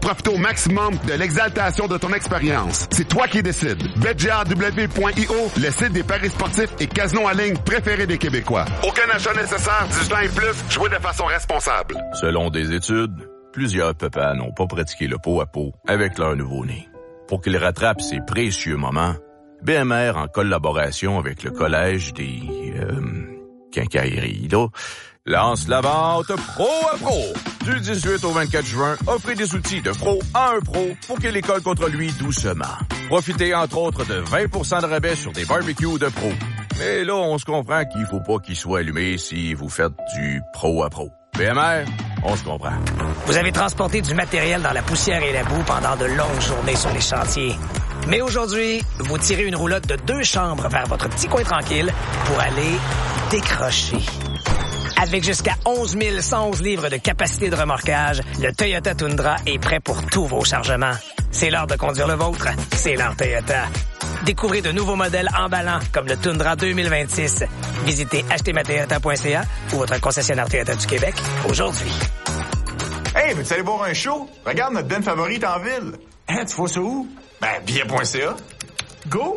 Profite au maximum de l'exaltation de ton expérience. C'est toi qui décides. BetGRW.io, le site des paris sportifs et casinos en ligne préférés des Québécois. Aucun achat nécessaire, 18 ans et plus, jouez de façon responsable. Selon des études, plusieurs papas n'ont pas pratiqué le pot-à-pot avec leur nouveau-né. Pour qu'ils rattrapent ces précieux moments, BMR, en collaboration avec le Collège des... quincailleries, là, lance la vente Pro à Pro. Du 18 au 24 juin, offrez des outils de pro à un pro pour qu'il école contre lui doucement. Profitez entre autres de 20% de rabais sur des barbecues de pro. Mais là, on se comprend qu'il faut pas qu'il soit allumé si vous faites du pro à pro. BMR, on se comprend. Vous avez transporté du matériel dans la poussière et la boue pendant de longues journées sur les chantiers. Mais aujourd'hui, vous tirez une roulotte de 2 chambres vers votre petit coin tranquille pour aller décrocher. Avec jusqu'à 11 111 livres de capacité de remorquage, le Toyota Tundra est prêt pour tous vos chargements. C'est l'heure de conduire le vôtre. C'est l'heure Toyota. Découvrez de nouveaux modèles emballants comme le Tundra 2026. Visitez achetezmatoyota.ca ou votre concessionnaire Toyota du Québec aujourd'hui. Hey, veux-tu aller voir un show? Regarde notre band favorite en ville. Hein, tu vois ça où? Ben, billet.ca. Go!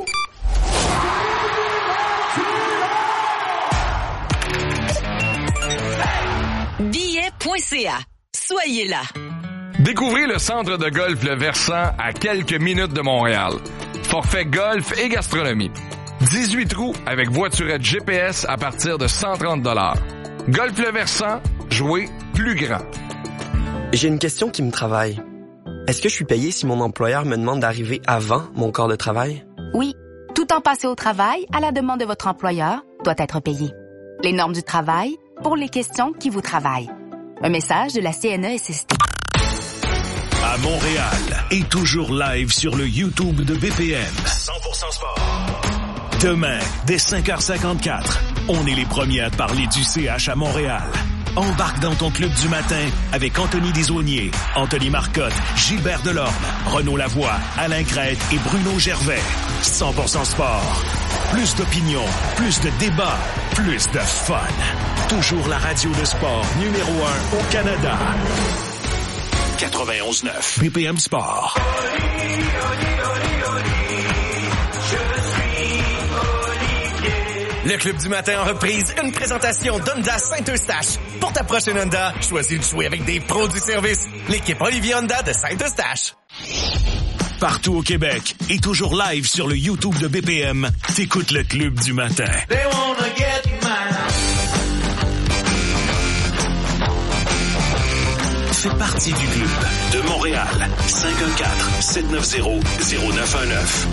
Billet.ca. Soyez là. Découvrez le centre de golf Le Versant à quelques minutes de Montréal. Forfait golf et gastronomie. 18 trous avec voiturette GPS à partir de 130 $. Golf Le Versant, jouer plus grand. J'ai une question qui me travaille. Est-ce que je suis payé si mon employeur me demande d'arriver avant mon corps de travail? Oui. Tout temps passé au travail, à la demande de votre employeur, doit être payé. Les normes du travail pour les questions qui vous travaillent. Un message de la CNESST. À Montréal et toujours live sur le YouTube de BPM. 100% sport. Demain, dès 5h54, on est les premiers à parler du CH à Montréal. Embarque dans ton club du matin avec Anthony Desaulniers, Anthony Marcotte, Gilbert Delorme, Renaud Lavoie, Alain Crête et Bruno Gervais. 100% sport. Plus d'opinion, plus de débats, plus de fun. Toujours la radio de sport numéro 1 au Canada. 91.9 BPM Sport. Le Club du matin en reprise, une présentation d'Honda Saint-Eustache. Pour ta prochaine Honda, choisis de jouer avec des pros du service. L'équipe Olivier Honda de Saint-Eustache. Partout au Québec et toujours live sur le YouTube de BPM, t'écoutes le Club du matin. They wanna get mine. Fais partie du club de Montréal. 514-790-0919.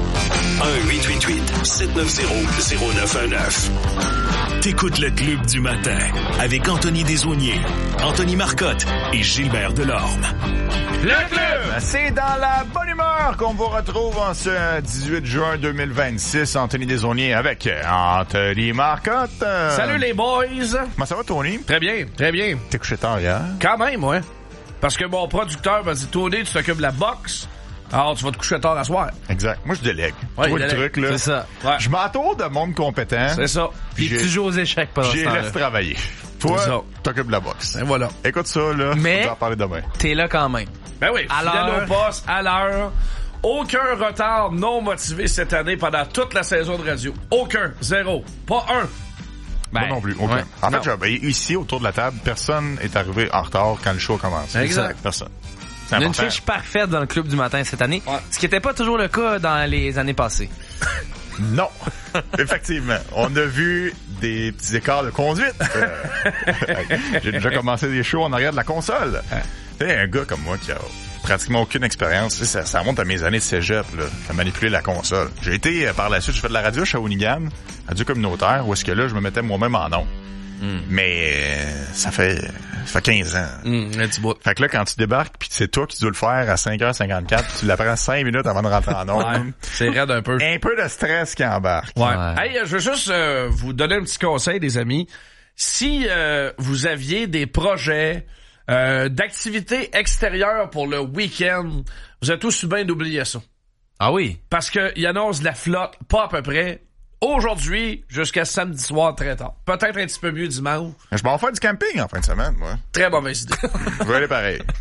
1-888-790-0919. T'écoutes le Club du matin avec Anthony Desaulniers, Anthony Marcotte et Gilbert Delorme. Le club! C'est dans la bonne humeur qu'on vous retrouve en ce 18 juin 2026. Anthony Desaulniers avec Anthony Marcotte. Salut les boys! Comment ça va, Tony? Très bien, très bien. T'es couché tard hier? Quand même, ouais. Parce que mon producteur m'a dit, Tony, tu t'occupes de la boxe, alors tu vas te coucher tard à soir. Exact. Moi, je délègue. Ouais, tu vois le truc, là? C'est ça. Ouais. Je m'entoure de monde compétent. C'est ça. Puis tu joues aux échecs pendant ce temps-là. Laisse travailler. Toi, t'occupes de la boxe. Et voilà. Écoute ça, là. Mais on va en parler demain. T'es là quand même. Ben oui, fidèle au poste, à l'heure. Aucun retard non motivé cette année pendant toute la saison de radio. Aucun. Zéro. Pas un. Moi non plus. Aucun. Ouais. En fait, ici, autour de la table, personne est arrivé en retard quand le show a commencé. Exact. Personne. Il y a une fiche parfaite dans le Club du matin cette année, ce qui n'était pas toujours le cas dans les années passées. Non. Effectivement. On a vu des petits écarts de conduite. J'ai déjà commencé des shows en arrière de la console. Tu sais, un gars comme moi qui a pratiquement aucune expérience, ça remonte à mes années de cégep, là, à manipuler la console. J'ai été, par la suite, je fais de la radio à Shawinigan, radio communautaire, où est-ce que là, je me mettais moi-même en ondes. Mais ça fait 15 ans. Un petit bout. Fait que là, quand tu débarques, puis c'est toi qui dois le faire à 5h54, tu l'apprends 5 minutes avant de rentrer en ondes. Ouais, c'est raide un peu. Un peu de stress qui embarque. Ouais. Hey, je veux juste vous donner un petit conseil, les amis. Si vous aviez des projets d'activités extérieures pour le week-end, vous êtes tous bien d'oublier ça. Ah oui? Parce qu'il annonce de la flotte, pas à peu près, aujourd'hui jusqu'à samedi soir très tard. Peut-être un petit peu mieux dimanche. Je m'en fais du camping en fin de semaine, moi. Très mauvaise idée. Je vais aller pareil.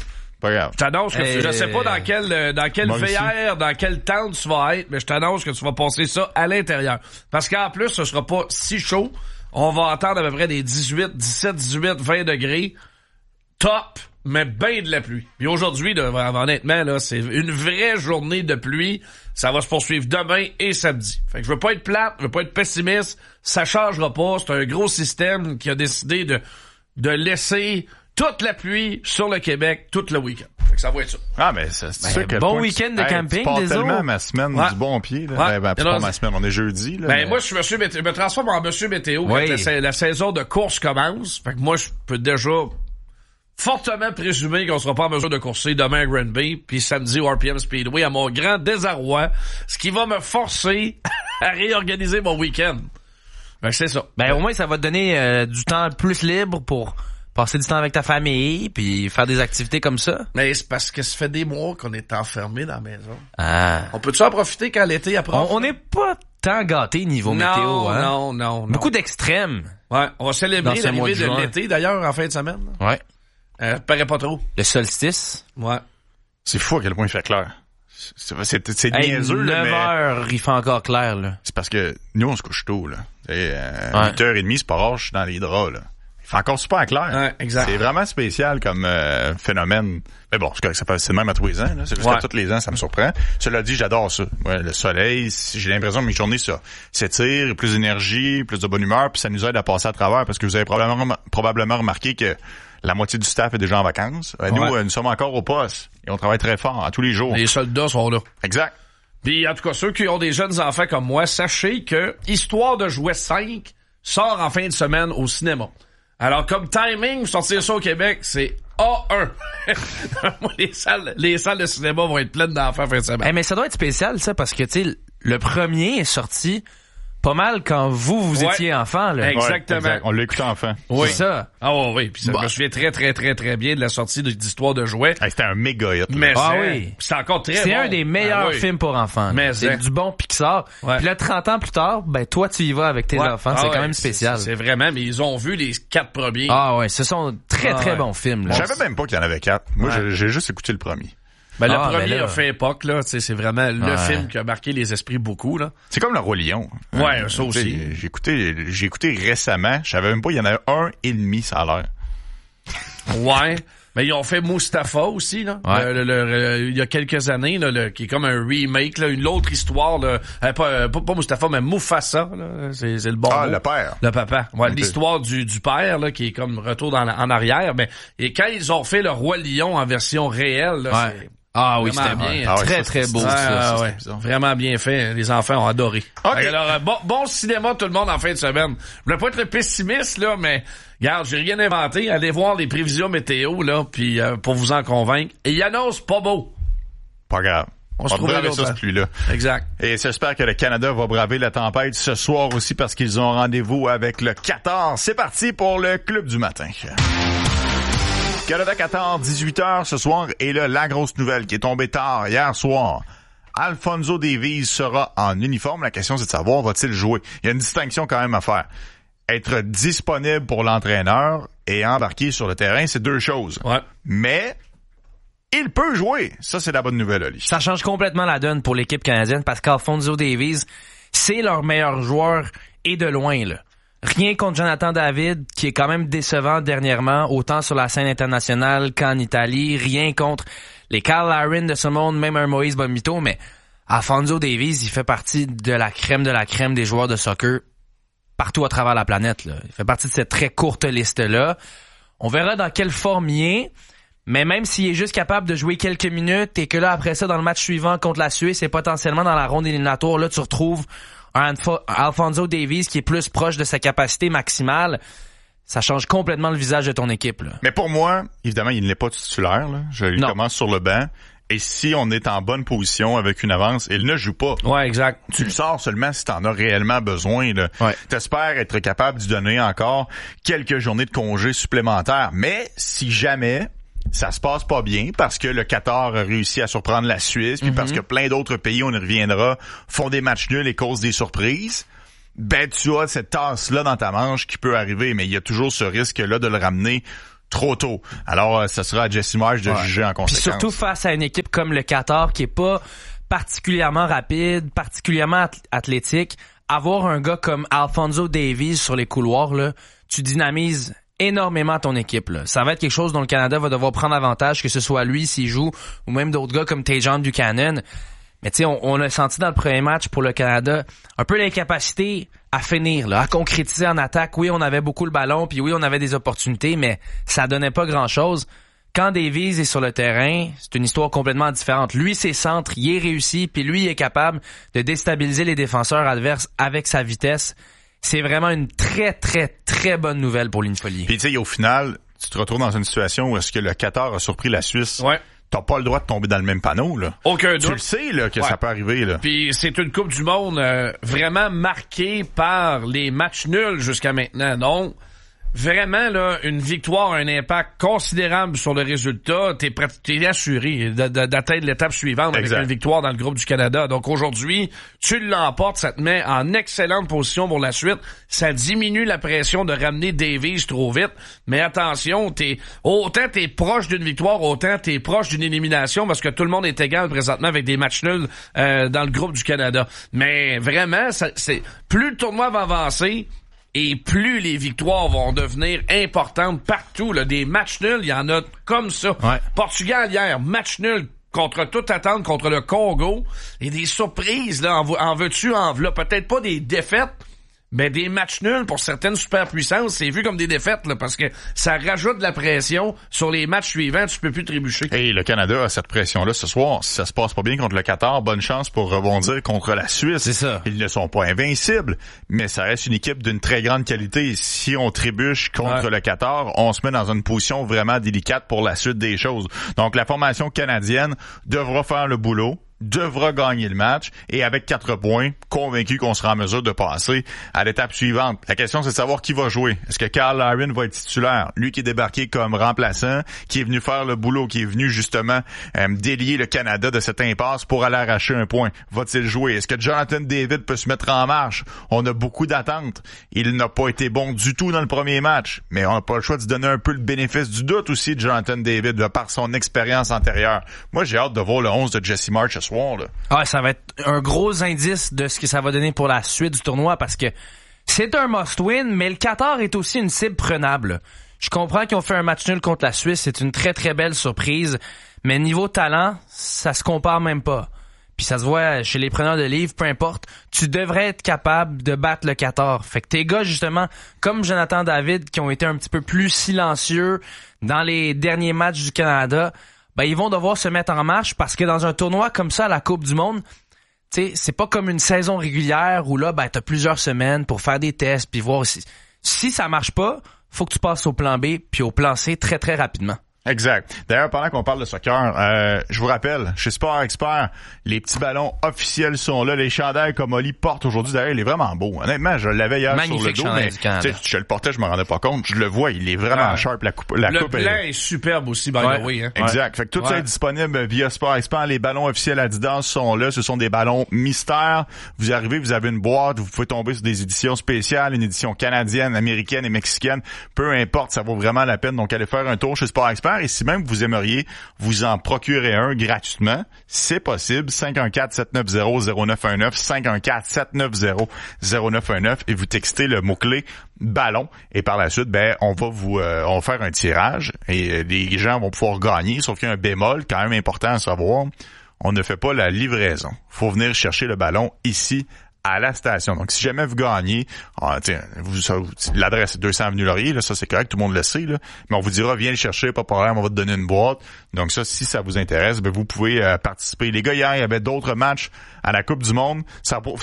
Pas grave. Je t'annonce que je sais pas dans quel VR, dans quelle tente tu vas être, mais je t'annonce que tu vas passer ça à l'intérieur. Parce qu'en plus, ce sera pas si chaud. On va attendre à peu près des 18, 17, 18, 20 degrés. Top, mais ben de la pluie. Puis aujourd'hui, là, honnêtement, là, c'est une vraie journée de pluie. Ça va se poursuivre demain et samedi. Fait que je veux pas être plate, je veux pas être pessimiste. Ça changera pas. C'est un gros système qui a décidé de laisser toute la pluie sur le Québec tout le week-end. Fait que ça va être ça. Ah, mais c'est sûr que bon week-end de camping, tu pars des tellement autres. ma semaine du bon pied, là. Ouais. Pas ma semaine, on est jeudi, là. Moi, je me transforme en monsieur météo quand la saison de course commence. Fait que moi, je peux déjà fortement présumer qu'on sera pas en mesure de courser demain à Granby, puis samedi au RPM Speedway à mon grand désarroi, ce qui va me forcer à réorganiser mon week-end. Fait que c'est ça. Au moins, ça va te donner du temps plus libre pour passer du temps avec ta famille, puis faire des activités comme ça. Mais c'est parce que ça fait des mois qu'on est enfermés dans la maison. Ah. On peut-tu en profiter quand l'été approche? On n'est pas tant gâtés niveau météo, hein? Non. Beaucoup d'extrêmes. Ouais. On va célébrer l'arrivée de l'été, d'ailleurs, en fin de semaine. Ouais. Paraît pas trop. Le solstice. Ouais. C'est fou à quel point il fait clair. C'est niaiseux, 9 heures, il fait encore clair, là. C'est parce que nous, on se couche tôt, là. 8h30, c'est pas rare, je suis dans les draps, là. Il fait encore super clair. Ouais, exact. C'est vraiment spécial comme phénomène. Mais bon, c'est correct, c'est le même à tous les ans. Là. C'est juste que tous les ans, ça me surprend. Cela dit, j'adore ça. Ouais, le soleil, j'ai l'impression que mes journées s'étirent, plus d'énergie, plus de bonne humeur, puis ça nous aide à passer à travers parce que vous avez probablement remarqué que la moitié du staff est déjà en vacances. Nous sommes encore au poste et on travaille très fort, tous les jours. Les soldats sont là. Exact. Puis en tout cas, ceux qui ont des jeunes enfants comme moi, sachez que Histoire de jouer 5 sort en fin de semaine au cinéma. Alors, comme timing, sortir ça au Québec, c'est A1. les salles de cinéma vont être pleines d'enfants en fin de semaine. Mais ça doit être spécial, ça, parce que, tu sais, le premier est sorti pas mal quand vous étiez enfant, là. Exactement. Ouais, exact. On l'a écouté enfant. Oui. C'est ça. Ah oui. Puis ça, je me souviens très, très, très, très bien de la sortie d'Histoire de jouets. C'était un méga hit. Mais oui. C'est encore très C'est bon. un des meilleurs films pour enfants. C'est du bon Pixar. Ouais. Puis là, 30 ans plus tard, toi, tu y vas avec tes enfants. C'est quand même spécial. C'est vraiment, mais ils ont vu les 4 premiers. Ah ouais, ce sont très, très bons films, là. Je savais même pas qu'il y en avait 4. Moi, j'ai juste écouté le premier. Le premier a fait époque, là. Tu sais, c'est vraiment le film qui a marqué les esprits beaucoup, là. C'est comme Le Roi Lion. Ouais, ça aussi. J'ai écouté récemment. Je savais même pas, il y en a 1,5, ça a l'air. Ouais. Mais ils ont fait Mustapha aussi, là. Ouais. Il y a quelques années, là, qui est comme un remake, là, une autre histoire, là. Pas Mustapha, mais Mufasa, là. C'est le bon mot. Le père. Le papa. Ouais, Okay. l'histoire du père, là, qui est comme retour en arrière. Mais, et quand ils ont fait Le Roi Lion en version réelle, là, c'est... Ah oui, vraiment c'était bien. Très, très beau. Ça, vraiment bien fait. Les enfants ont adoré. Okay. Alors, bon cinéma tout le monde en fin de semaine. Je voulais pas être pessimiste, là, mais regarde, j'ai rien inventé. Allez voir les prévisions météo, là, puis pour vous en convaincre. Et il annonce pas beau. Pas grave. On se trouve braver ça, ce pluie-là. Exact. Et j'espère que le Canada va braver la tempête ce soir aussi parce qu'ils ont rendez-vous avec le Qatar. C'est parti pour le Club du matin. Canada-Qatar, 18h ce soir. Et là, la grosse nouvelle qui est tombée tard hier soir. Alphonso Davies sera en uniforme. La question, c'est de savoir, va-t-il jouer? Il y a une distinction quand même à faire. Être disponible pour l'entraîneur et embarquer sur le terrain, c'est deux choses. Ouais. Mais il peut jouer. Ça, c'est la bonne nouvelle, Ali. Ça change complètement la donne pour l'équipe canadienne parce qu'Alphonso Davies, c'est leur meilleur joueur et de loin, là. Rien contre Jonathan David, qui est quand même décevant dernièrement, autant sur la scène internationale qu'en Italie. Rien contre les Kyle Larin de ce monde, même un Moïse Bonmito, mais Alphonso Davies, il fait partie de la crème des joueurs de soccer partout à travers la planète, là. Il fait partie de cette très courte liste-là. On verra dans quelle forme il est, mais même s'il est juste capable de jouer quelques minutes et que là, après ça, dans le match suivant contre la Suisse et potentiellement dans la ronde éliminatoire, là, tu retrouves Alphonso Davies qui est plus proche de sa capacité maximale, ça change complètement le visage de ton équipe, là. Mais pour moi, évidemment, il n'est pas titulaire, là. Il commence sur le banc. Et si on est en bonne position avec une avance, il ne joue pas. Ouais, exact. Tu le sors seulement si t'en as réellement besoin, là. Ouais. T'espères être capable d'y donner encore quelques journées de congé supplémentaires. Mais si jamais ça se passe pas bien parce que le Qatar a réussi à surprendre la Suisse, puis parce que plein d'autres pays, on y reviendra, font des matchs nuls et causent des surprises, ben tu as cette tasse-là dans ta manche qui peut arriver, mais il y a toujours ce risque-là de le ramener trop tôt. Alors, ça sera à Jesse Marsh de juger en conséquence. Puis surtout face à une équipe comme le Qatar qui est pas particulièrement rapide, particulièrement athlétique, avoir un gars comme Alphonso Davies sur les couloirs, là, tu dynamises énormément ton équipe, là. Ça va être quelque chose dont le Canada va devoir prendre avantage, que ce soit lui s'il joue, ou même d'autres gars comme Tajon Buchanan. Mais tu sais, on a senti dans le premier match pour le Canada un peu l'incapacité à finir, là, à concrétiser en attaque. Oui, on avait beaucoup le ballon, puis oui, on avait des opportunités, mais ça donnait pas grand-chose. Quand Davies est sur le terrain, c'est une histoire complètement différente. Lui, ses centres, il est réussi, puis lui, il est capable de déstabiliser les défenseurs adverses avec sa vitesse. C'est vraiment une très, très, très bonne nouvelle pour l'Unifolie. Puis tu sais, au final, tu te retrouves dans une situation où est-ce que le Qatar a surpris la Suisse. Ouais. T'as pas le droit de tomber dans le même panneau, là. Aucun doute. Tu le sais, là, que ça peut arriver, là. Puis c'est une Coupe du Monde vraiment marquée par les matchs nuls jusqu'à maintenant. Donc, vraiment, là, une victoire a un impact considérable sur le résultat. T'es assuré d'atteindre l'étape suivante avec une victoire dans le groupe du Canada. Donc aujourd'hui, tu l'emportes, ça te met en excellente position pour la suite. Ça diminue la pression de ramener Davies trop vite. Mais attention, autant t'es proche d'une victoire, autant t'es proche d'une élimination parce que tout le monde est égal présentement avec des matchs nuls dans le groupe du Canada. Mais vraiment, plus le tournoi va avancer, et plus les victoires vont devenir importantes partout, là, des matchs nuls, il y en a comme ça. Ouais. Portugal hier, match nul contre toute attente contre le Congo. Et des surprises, là, en veux-tu, en v'là. Peut-être pas des défaites, mais des matchs nuls pour certaines superpuissances, c'est vu comme des défaites, là, parce que ça rajoute de la pression sur les matchs suivants, tu peux plus trébucher. Et le Canada a cette pression-là ce soir. Si ça se passe pas bien contre le Qatar, bonne chance pour rebondir contre la Suisse. C'est ça. Ils ne sont pas invincibles, mais ça reste une équipe d'une très grande qualité. Si on trébuche contre le Qatar, on se met dans une position vraiment délicate pour la suite des choses. Donc la formation canadienne devra faire le boulot, devra gagner le match et avec 4 points, convaincu qu'on sera en mesure de passer à l'étape suivante. La question, c'est de savoir qui va jouer. Est-ce que Carl Larin va être titulaire? Lui qui est débarqué comme remplaçant, qui est venu faire le boulot, qui est venu justement délier le Canada de cette impasse pour aller arracher un point. Va-t-il jouer? Est-ce que Jonathan David peut se mettre en marche? On a beaucoup d'attentes. Il n'a pas été bon du tout dans le premier match, mais on n'a pas le choix de se donner un peu le bénéfice du doute aussi de Jonathan David de par son expérience antérieure. Moi, j'ai hâte de voir le 11 de Jesse Marsh ce soir. Là. Ah, ça va être un gros indice de ce que ça va donner pour la suite du tournoi parce que c'est un must-win, mais le Qatar est aussi une cible prenable. Je comprends qu'ils ont fait un match nul contre la Suisse, c'est une très très belle surprise, mais niveau talent, ça se compare même pas. Puis ça se voit chez les preneurs de livres, peu importe, tu devrais être capable de battre le Qatar. Fait que tes gars, justement, comme Jonathan David, qui ont été un petit peu plus silencieux dans les derniers matchs du Canada, ben ils vont devoir se mettre en marche parce que dans un tournoi comme ça, la Coupe du Monde, tu sais, c'est pas comme une saison régulière où là, ben t'as plusieurs semaines pour faire des tests puis voir si ça marche pas, faut que tu passes au plan B puis au plan C très très rapidement. Exact. D'ailleurs, pendant qu'on parle de soccer, je vous rappelle, chez Sport Expert, les petits ballons officiels sont là. Les chandails comme Oli porte aujourd'hui, d'ailleurs, il est vraiment beau. Honnêtement, je l'avais hier magnifique sur le dos, mais je le portais, je me rendais pas compte. Je le vois, il est vraiment sharp. La coupe le blanc est superbe aussi, by the way. Hein? Exact. Fait que tout ça est disponible via Sport Expert. Les ballons officiels Adidas sont là. Ce sont des ballons mystères. Vous arrivez, vous avez une boîte, vous pouvez tomber sur des éditions spéciales, une édition canadienne, américaine et mexicaine. Peu importe, ça vaut vraiment la peine. Donc, allez faire un tour chez Sport Expert. Et si même vous aimeriez vous en procurer un gratuitement, c'est possible. 514-790-0919, 514-790-0919 et vous textez le mot-clé ballon. Et par la suite, on va on va faire un tirage et les gens vont pouvoir gagner. Sauf qu'il y a un bémol quand même important à savoir. On ne fait pas la livraison. Faut venir chercher le ballon ici à la station. Donc, si jamais vous gagnez, l'adresse est 200 Avenue Laurier, là, ça c'est correct, tout le monde le sait, là, mais on vous dira, viens le chercher, pas de problème, on va te donner une boîte. Donc ça, si ça vous intéresse, vous pouvez participer. Les gars, hier, il y avait d'autres matchs à la Coupe du Monde. Prenons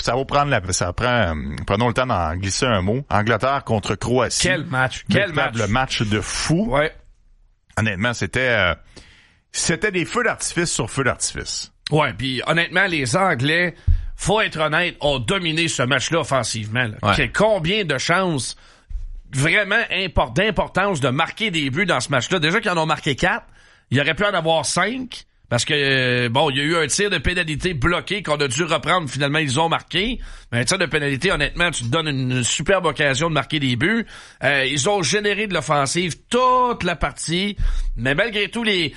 le temps d'en glisser un mot. Angleterre contre Croatie. Quel match! Le match de fou. Ouais. Honnêtement, c'était des feux d'artifice sur feux d'artifice. Ouais, puis honnêtement, les Anglais, faut être honnête, ont dominé ce match-là offensivement. Ouais. Combien de chances vraiment d'importance de marquer des buts dans ce match-là? Déjà qu'ils en ont marqué 4, il aurait pu en avoir 5, Parce que, bon, il y a eu un tir de pénalité bloqué qu'on a dû reprendre. Finalement, ils ont marqué. Mais un tir de pénalité, honnêtement, tu te donnes une superbe occasion de marquer des buts. Ils ont généré de l'offensive toute la partie. Mais malgré tout, les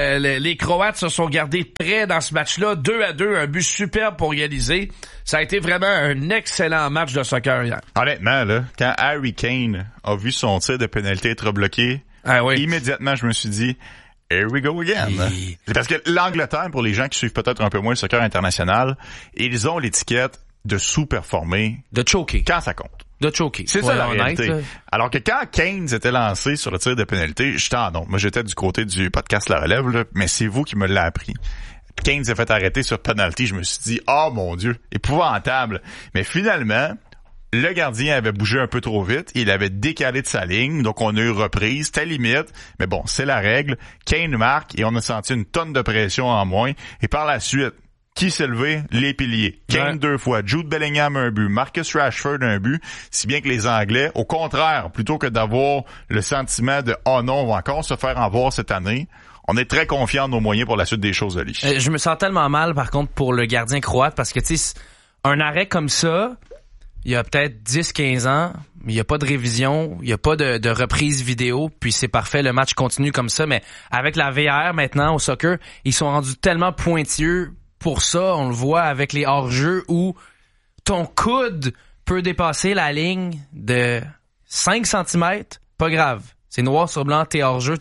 Croates se sont gardés prêts dans ce match-là. 2-2, un but superbe pour réaliser. Ça a été vraiment un excellent match de soccer hier. Honnêtement, là, quand Harry Kane a vu son tir de pénalité être bloqué, immédiatement, je me suis dit... Here we go again. C'est parce que l'Angleterre, pour les gens qui suivent peut-être un peu moins le soccer international, ils ont l'étiquette de sous-performer. De choker. Quand ça compte. De choker. C'est ça la réalité. Alors que quand Kane s'était lancé sur le tir de pénalité, j'étais en onde. Moi, j'étais du côté du podcast La Relève, là, mais c'est vous qui me l'avez appris. Kane s'est fait arrêter sur penalty. Je me suis dit, oh mon Dieu, épouvantable. Mais finalement... Le gardien avait bougé un peu trop vite, il avait décalé de sa ligne, donc on a eu reprise, c'était limite, mais bon, c'est la règle. Kane marque et on a senti une tonne de pression en moins. Et par la suite, qui s'est levé? Les piliers. Kane 2 fois, Jude Bellingham un but, Marcus Rashford un but, si bien que les Anglais, au contraire, plutôt que d'avoir le sentiment de « Oh non, on va encore se faire en voir cette année », on est très confiants de nos moyens pour la suite des choses, Oli. Je me sens tellement mal, par contre, pour le gardien croate, parce que, tu sais, un arrêt comme ça... Il y a peut-être 10-15 ans, il n'y a pas de révision, il n'y a pas de reprise vidéo, puis c'est parfait, le match continue comme ça, mais avec la VR maintenant au soccer, ils sont rendus tellement pointilleux pour ça, on le voit avec les hors-jeux où ton coude peut dépasser la ligne de 5 cm, pas grave. C'est noir sur blanc, t'es hors-jeu,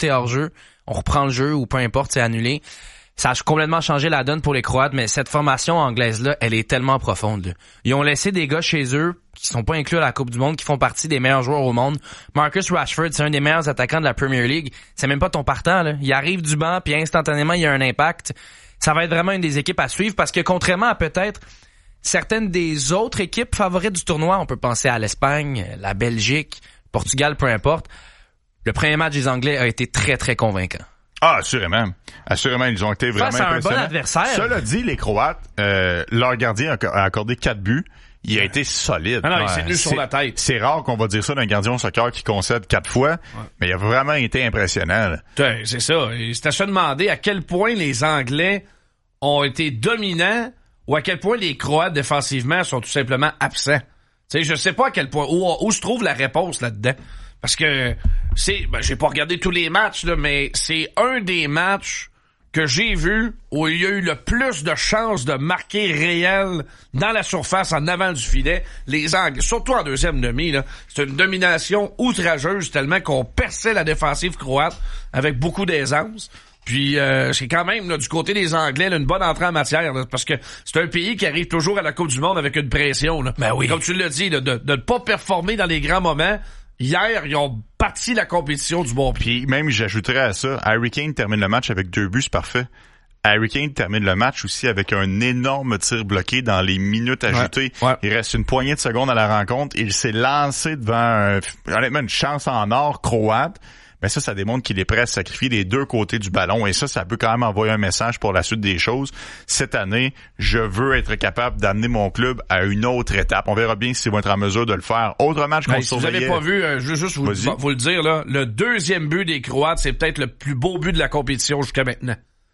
on reprend le jeu ou peu importe, c'est annulé. Ça a complètement changé la donne pour les Croates, mais cette formation anglaise-là, elle est tellement profonde. Là. Ils ont laissé des gars chez eux qui sont pas inclus à la Coupe du Monde, qui font partie des meilleurs joueurs au monde. Marcus Rashford, c'est un des meilleurs attaquants de la Premier League. C'est même pas ton partant, là. Il arrive du banc, puis instantanément, il y a un impact. Ça va être vraiment une des équipes à suivre, parce que contrairement à peut-être certaines des autres équipes favorites du tournoi, on peut penser à l'Espagne, la Belgique, Portugal, peu importe, le premier match des Anglais a été très, très convaincant. Ah, assurément. Assurément, ils ont été vraiment impressionnants. C'est un bon adversaire. Cela dit, les Croates, leur gardien a accordé 4 buts. Il a été solide. Ah non, il s'est tenu sur la tête. C'est rare qu'on va dire ça d'un gardien au soccer qui concède 4 fois, mais il a vraiment été impressionnant. C'est ça. C'est à se demander à quel point les Anglais ont été dominants ou à quel point les Croates défensivement sont tout simplement absents. Tu sais, je sais pas à quel point où se trouve la réponse là-dedans. Parce que j'ai pas regardé tous les matchs, là, mais c'est un des matchs que j'ai vu où il y a eu le plus de chances de marquer réel dans la surface en avant du filet. Les Anglais, surtout en deuxième demi, là, c'est une domination outrageuse tellement qu'on perçait la défensive croate avec beaucoup d'aisance. Puis c'est quand même là, du côté des Anglais là, une bonne entrée en matière là, parce que c'est un pays qui arrive toujours à la Coupe du Monde avec une pression. Là. Ben oui. Comme tu l'as dit, là, de ne pas performer dans les grands moments. Hier, ils ont parti la compétition du bon pied. Puis même, j'ajouterais à ça, Harry Kane termine le match avec 2 buts, c'est parfait. Harry Kane termine le match aussi avec un énorme tir bloqué dans les minutes ajoutées. Ouais. Il reste une poignée de secondes à la rencontre. Il s'est lancé devant, honnêtement, une chance en or croate. Mais ça démontre qu'il est prêt à sacrifier les deux côtés du ballon. Et ça peut quand même envoyer un message pour la suite des choses. Cette année, je veux être capable d'amener mon club à une autre étape. On verra bien s'ils vont être en mesure de le faire. Autre match qu'on surveillait. Si vous n'avez pas vu, je veux juste vous le dire, là, le deuxième but des Croates, c'est peut-être le plus beau but de la compétition jusqu'à maintenant.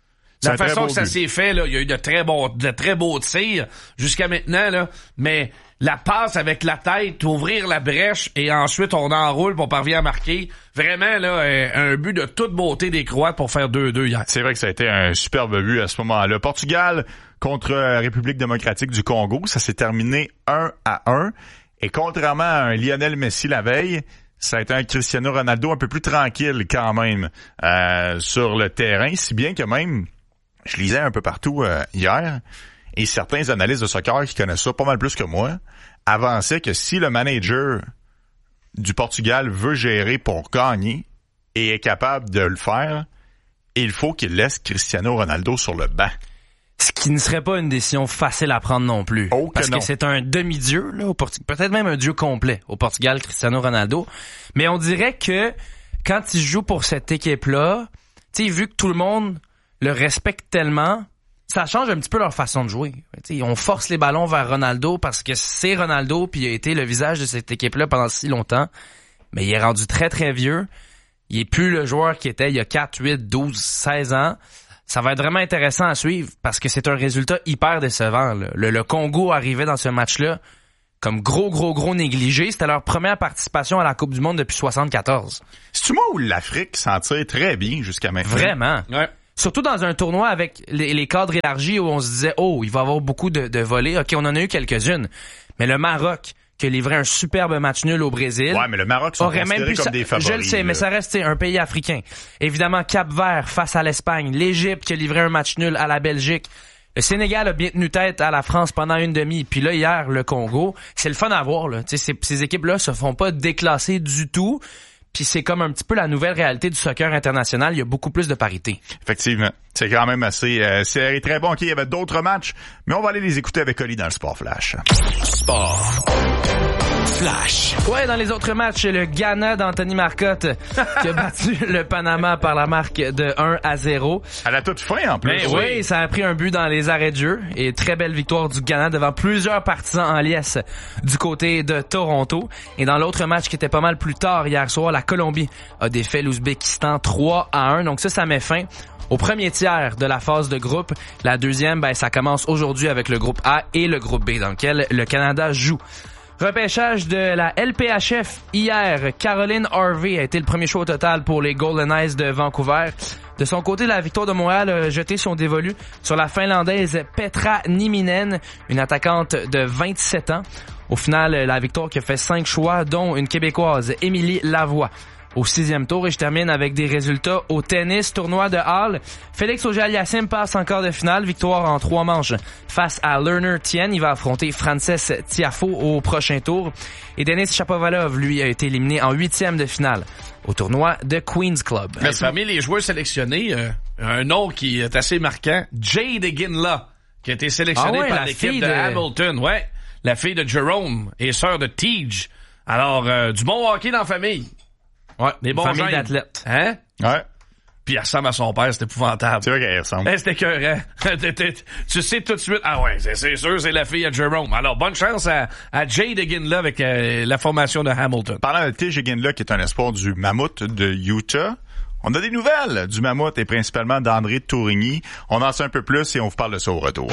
La façon que ça s'est fait, là, il y a eu de très beaux tirs jusqu'à maintenant, là, mais la passe avec la tête, ouvrir la brèche et ensuite on enroule pour parvenir à marquer. Vraiment, là, un but de toute beauté des Croates pour faire 2-2 hier. C'est vrai que ça a été un superbe but à ce moment-là. Portugal contre République démocratique du Congo, ça s'est terminé 1-1. Et contrairement à un Lionel Messi la veille, ça a été un Cristiano Ronaldo un peu plus tranquille quand même sur le terrain, si bien que même, je lisais un peu partout hier, et certains analystes de soccer qui connaissent ça pas mal plus que moi, avançaient que si le manager du Portugal veut gérer pour gagner et est capable de le faire, il faut qu'il laisse Cristiano Ronaldo sur le banc. Ce qui ne serait pas une décision facile à prendre non plus. Oh, parce que c'est un demi-dieu, là, au Portugal. Peut-être même un dieu complet au Portugal, Cristiano Ronaldo. Mais on dirait que quand il joue pour cette équipe-là, tu sais, vu que tout le monde le respecte tellement, ça change un petit peu leur façon de jouer. T'sais, on force les ballons vers Ronaldo parce que c'est Ronaldo puis il a été le visage de cette équipe-là pendant si longtemps. Mais il est rendu très, très vieux. Il est plus le joueur qui était il y a 4, 8, 12, 16 ans. Ça va être vraiment intéressant à suivre parce que c'est un résultat hyper décevant. Là. Le Congo arrivait dans ce match-là comme gros négligé. C'était leur première participation à la Coupe du Monde depuis 1974. C'est-tu moi où l'Afrique s'en tire très bien jusqu'à maintenant? Vraiment. Ouais. Surtout dans un tournoi avec les cadres élargis où on se disait, il va y avoir beaucoup de volées. OK, on en a eu quelques-unes. Mais le Maroc, qui a livré un superbe match nul au Brésil. Ouais, mais le Maroc sont considérés comme des favoris. Je le sais, mais ça reste un pays africain. Évidemment, Cap-Vert face à l'Espagne. L'Égypte qui a livré un match nul à la Belgique. Le Sénégal a bien tenu tête à la France pendant une demi. Puis là, hier, le Congo. C'est le fun à voir, là. Tu sais, ces équipes-là se font pas déclasser du tout. Puis c'est comme un petit peu la nouvelle réalité du soccer international. Il y a beaucoup plus de parité. Effectivement. C'est quand même assez serré. Très bon. OK, il y avait d'autres matchs, mais on va aller les écouter avec Oli dans le Sport Flash. Sport Flash. Ouais, dans les autres matchs, le Ghana d'Anthony Marcotte qui a battu le Panama par la marque de 1-0. À la toute fin, en plus. Ben oui, ça a pris un but dans les arrêts de jeu. Et très belle victoire du Ghana devant plusieurs partisans en liesse du côté de Toronto. Et dans l'autre match qui était pas mal plus tard hier soir, la Colombie a défait l'Ouzbékistan 3-1. Donc ça met fin au premier tiers de la phase de groupe. La deuxième, ça commence aujourd'hui avec le groupe A et le groupe B dans lequel le Canada joue. Repêchage de la LPHF hier. Caroline Harvey a été le premier choix au total pour les Golden Knights de Vancouver. De son côté, la Victoire de Montréal a jeté son dévolu sur la Finlandaise Petra Nieminen, une attaquante de 27 ans. Au final, la Victoire qui a fait 5 choix, dont une Québécoise, Émilie Lavoie. Au 6e tour, et je termine avec des résultats au tennis, tournoi de Halle. Félix Auger-Aliassime passe en quart de finale, victoire en 3 manches face à Lerner Tien. Il va affronter Frances Tiafoe au prochain tour. Et Denis Shapovalov, lui, a été éliminé en 8e de finale au tournoi de Queen's Club. Mais parmi les joueurs sélectionnés, un nom qui est assez marquant, Jade Ginla, qui a été sélectionné par l'équipe de Hamilton. Ouais, la fille de Jerome et sœur de Tej. Alors, du bon hockey dans la famille. Ouais, des bons famille d'athlètes. Hein? Ouais. Puis elle ressemble à son père, c'est épouvantable. C'est vrai qu'elle ressemble. C'était écœurant. Tu sais tout de suite, c'est sûr, c'est la fille à Jerome. Alors, bonne chance à Jade Ginla avec la formation de Hamilton. Parlant de Tej Ginla, qui est un espoir du Mammouth de Utah, on a des nouvelles du Mammouth et principalement d'André Tourigny. On en sait un peu plus et on vous parle de ça au retour.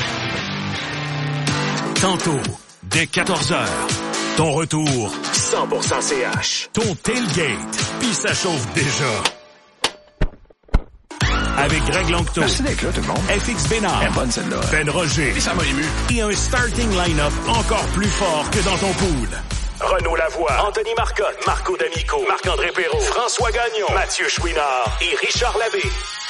Tantôt, dès 14h. Ton retour, 100% CH. Ton tailgate, puis ça chauffe déjà. Avec Greg Longto. Merci d'être là, tout le monde. FX Bénard. Elle est bonne, celle-là. Ben Roger. Et ça m'a ému. Et un starting line-up encore plus fort que dans ton pool. Renaud Lavoie, Anthony Marcotte, Marco D'Amico, Marc-André Perrault, François Gagnon, Mathieu Chouinard et Richard Labbé.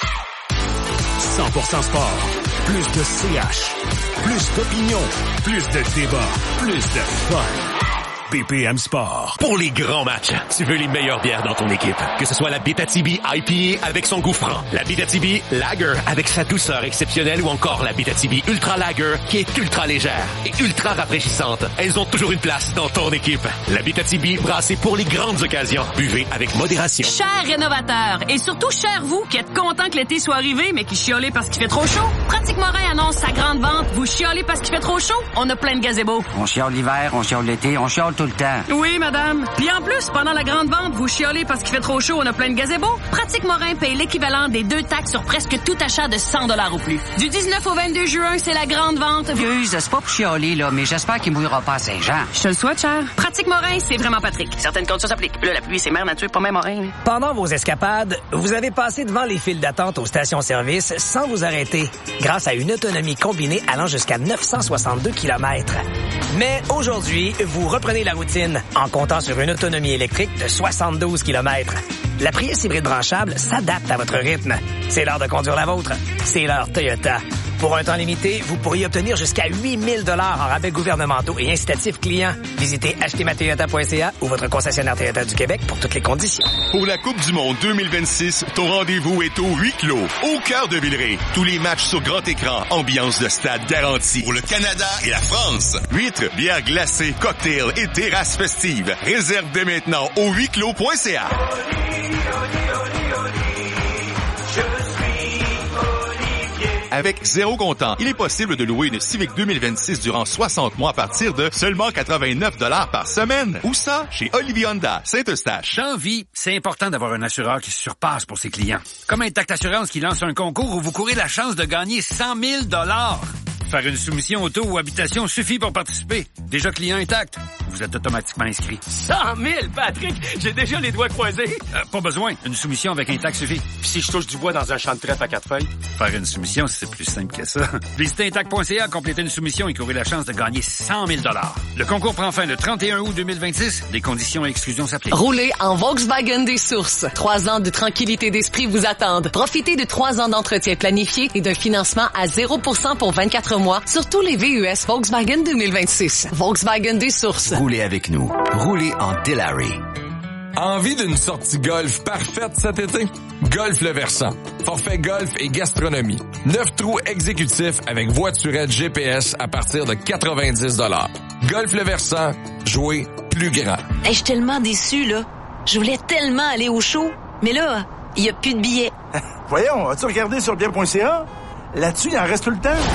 100% sport. Plus de CH. Plus d'opinion. Plus de débat. Plus de fun. BPM Sport. Pour les grands matchs, tu veux les meilleures bières dans ton équipe. Que ce soit la Abitibi IPA avec son goût franc, la Abitibi Lager avec sa douceur exceptionnelle ou encore la Abitibi Ultra Lager qui est ultra légère et ultra rafraîchissante. Elles ont toujours une place dans ton équipe. La Abitibi brassée pour les grandes occasions. Buvez avec modération. Chers rénovateurs et surtout chers vous qui êtes contents que l'été soit arrivé mais qui chiolez parce qu'il fait trop chaud. Pratique Morin annonce sa grande vente. Vous chiolez parce qu'il fait trop chaud? On a plein de gazebos. On chiole l'hiver, on chiole l'été, on chiole tout le temps. Oui, madame. Puis en plus, pendant la grande vente, vous chiolez parce qu'il fait trop chaud, on a plein de gazebos. Pratique Morin paye l'équivalent des 2 taxes sur presque tout achat de 100 $ ou plus. Du 19 au 22 juin, c'est la grande vente. C'est pas pour chialer, là, mais j'espère qu'il mouillera pas à Saint-Jean. Je te le souhaite, cher. Pratique Morin, c'est vraiment Patrick. Certaines conditions s'appliquent. Là, la pluie, c'est mère nature, pas même Morin. Pendant vos escapades, vous avez passé devant les files d'attente aux stations-service sans vous arrêter, grâce à une autonomie combinée allant jusqu'à 962 km. Mais aujourd'hui, vous reprenez la routine en comptant sur une autonomie électrique de 72 km. La Prius hybride branchable s'adapte à votre rythme. C'est l'heure de conduire la vôtre. C'est l'heure Toyota. Pour un temps limité, vous pourriez obtenir jusqu'à 8 000 $ en rabais gouvernementaux et incitatifs clients. Visitez achetezmatoyota.ca ou votre concessionnaire Toyota du Québec pour toutes les conditions. Pour la Coupe du Monde 2026, ton rendez-vous est au huis clos, au cœur de Villeray. Tous les matchs sur grand écran, ambiance de stade garantie. Pour le Canada et la France, huîtres, bières glacées, cocktails et terrasses festives. Réserve dès maintenant au huisclos.ca. avec 0 comptant. Il est possible de louer une Civic 2026 durant 60 mois à partir de seulement 89 $ par semaine. Où ça? Chez Olivier Honda, Saint-Eustache. Dans vie, c'est important d'avoir un assureur qui se surpasse pour ses clients. Comme Intact Assurance qui lance un concours où vous courez la chance de gagner 100 000 $. Faire une soumission auto ou habitation suffit pour participer. Déjà client Intact, vous êtes automatiquement inscrit. 100 000, Patrick! J'ai déjà les doigts croisés. Pas besoin. Une soumission avec Intact suffit. Puis si je touche du bois dans un champ de trèfle à 4 feuilles? Faire une soumission, c'est plus simple que ça. Visitez Intact.ca, complétez une soumission et courez la chance de gagner 100 000 $. Le concours prend fin le 31 août 2026. Des conditions et exclusions s'appliquent. Roulez en Volkswagen des Sources. 3 ans de tranquillité d'esprit vous attendent. Profitez de 3 ans d'entretien planifié et d'un financement à 0% pour 24 mois sur tous les VUS Volkswagen 2026. Volkswagen des Sources. Roulez avec nous. Roulez en Delary. Envie d'une sortie golf parfaite cet été? Golf Le Versant. Forfait golf et gastronomie. 9 trous exécutifs avec voiturette GPS à partir de 90 $. Golf Le Versant. Jouer plus grand. Hey, je suis tellement déçu, là. Je voulais tellement aller au show, mais là, il n'y a plus de billets. Voyons, as-tu regardé sur bien.ca? Là-dessus, il en reste tout le temps.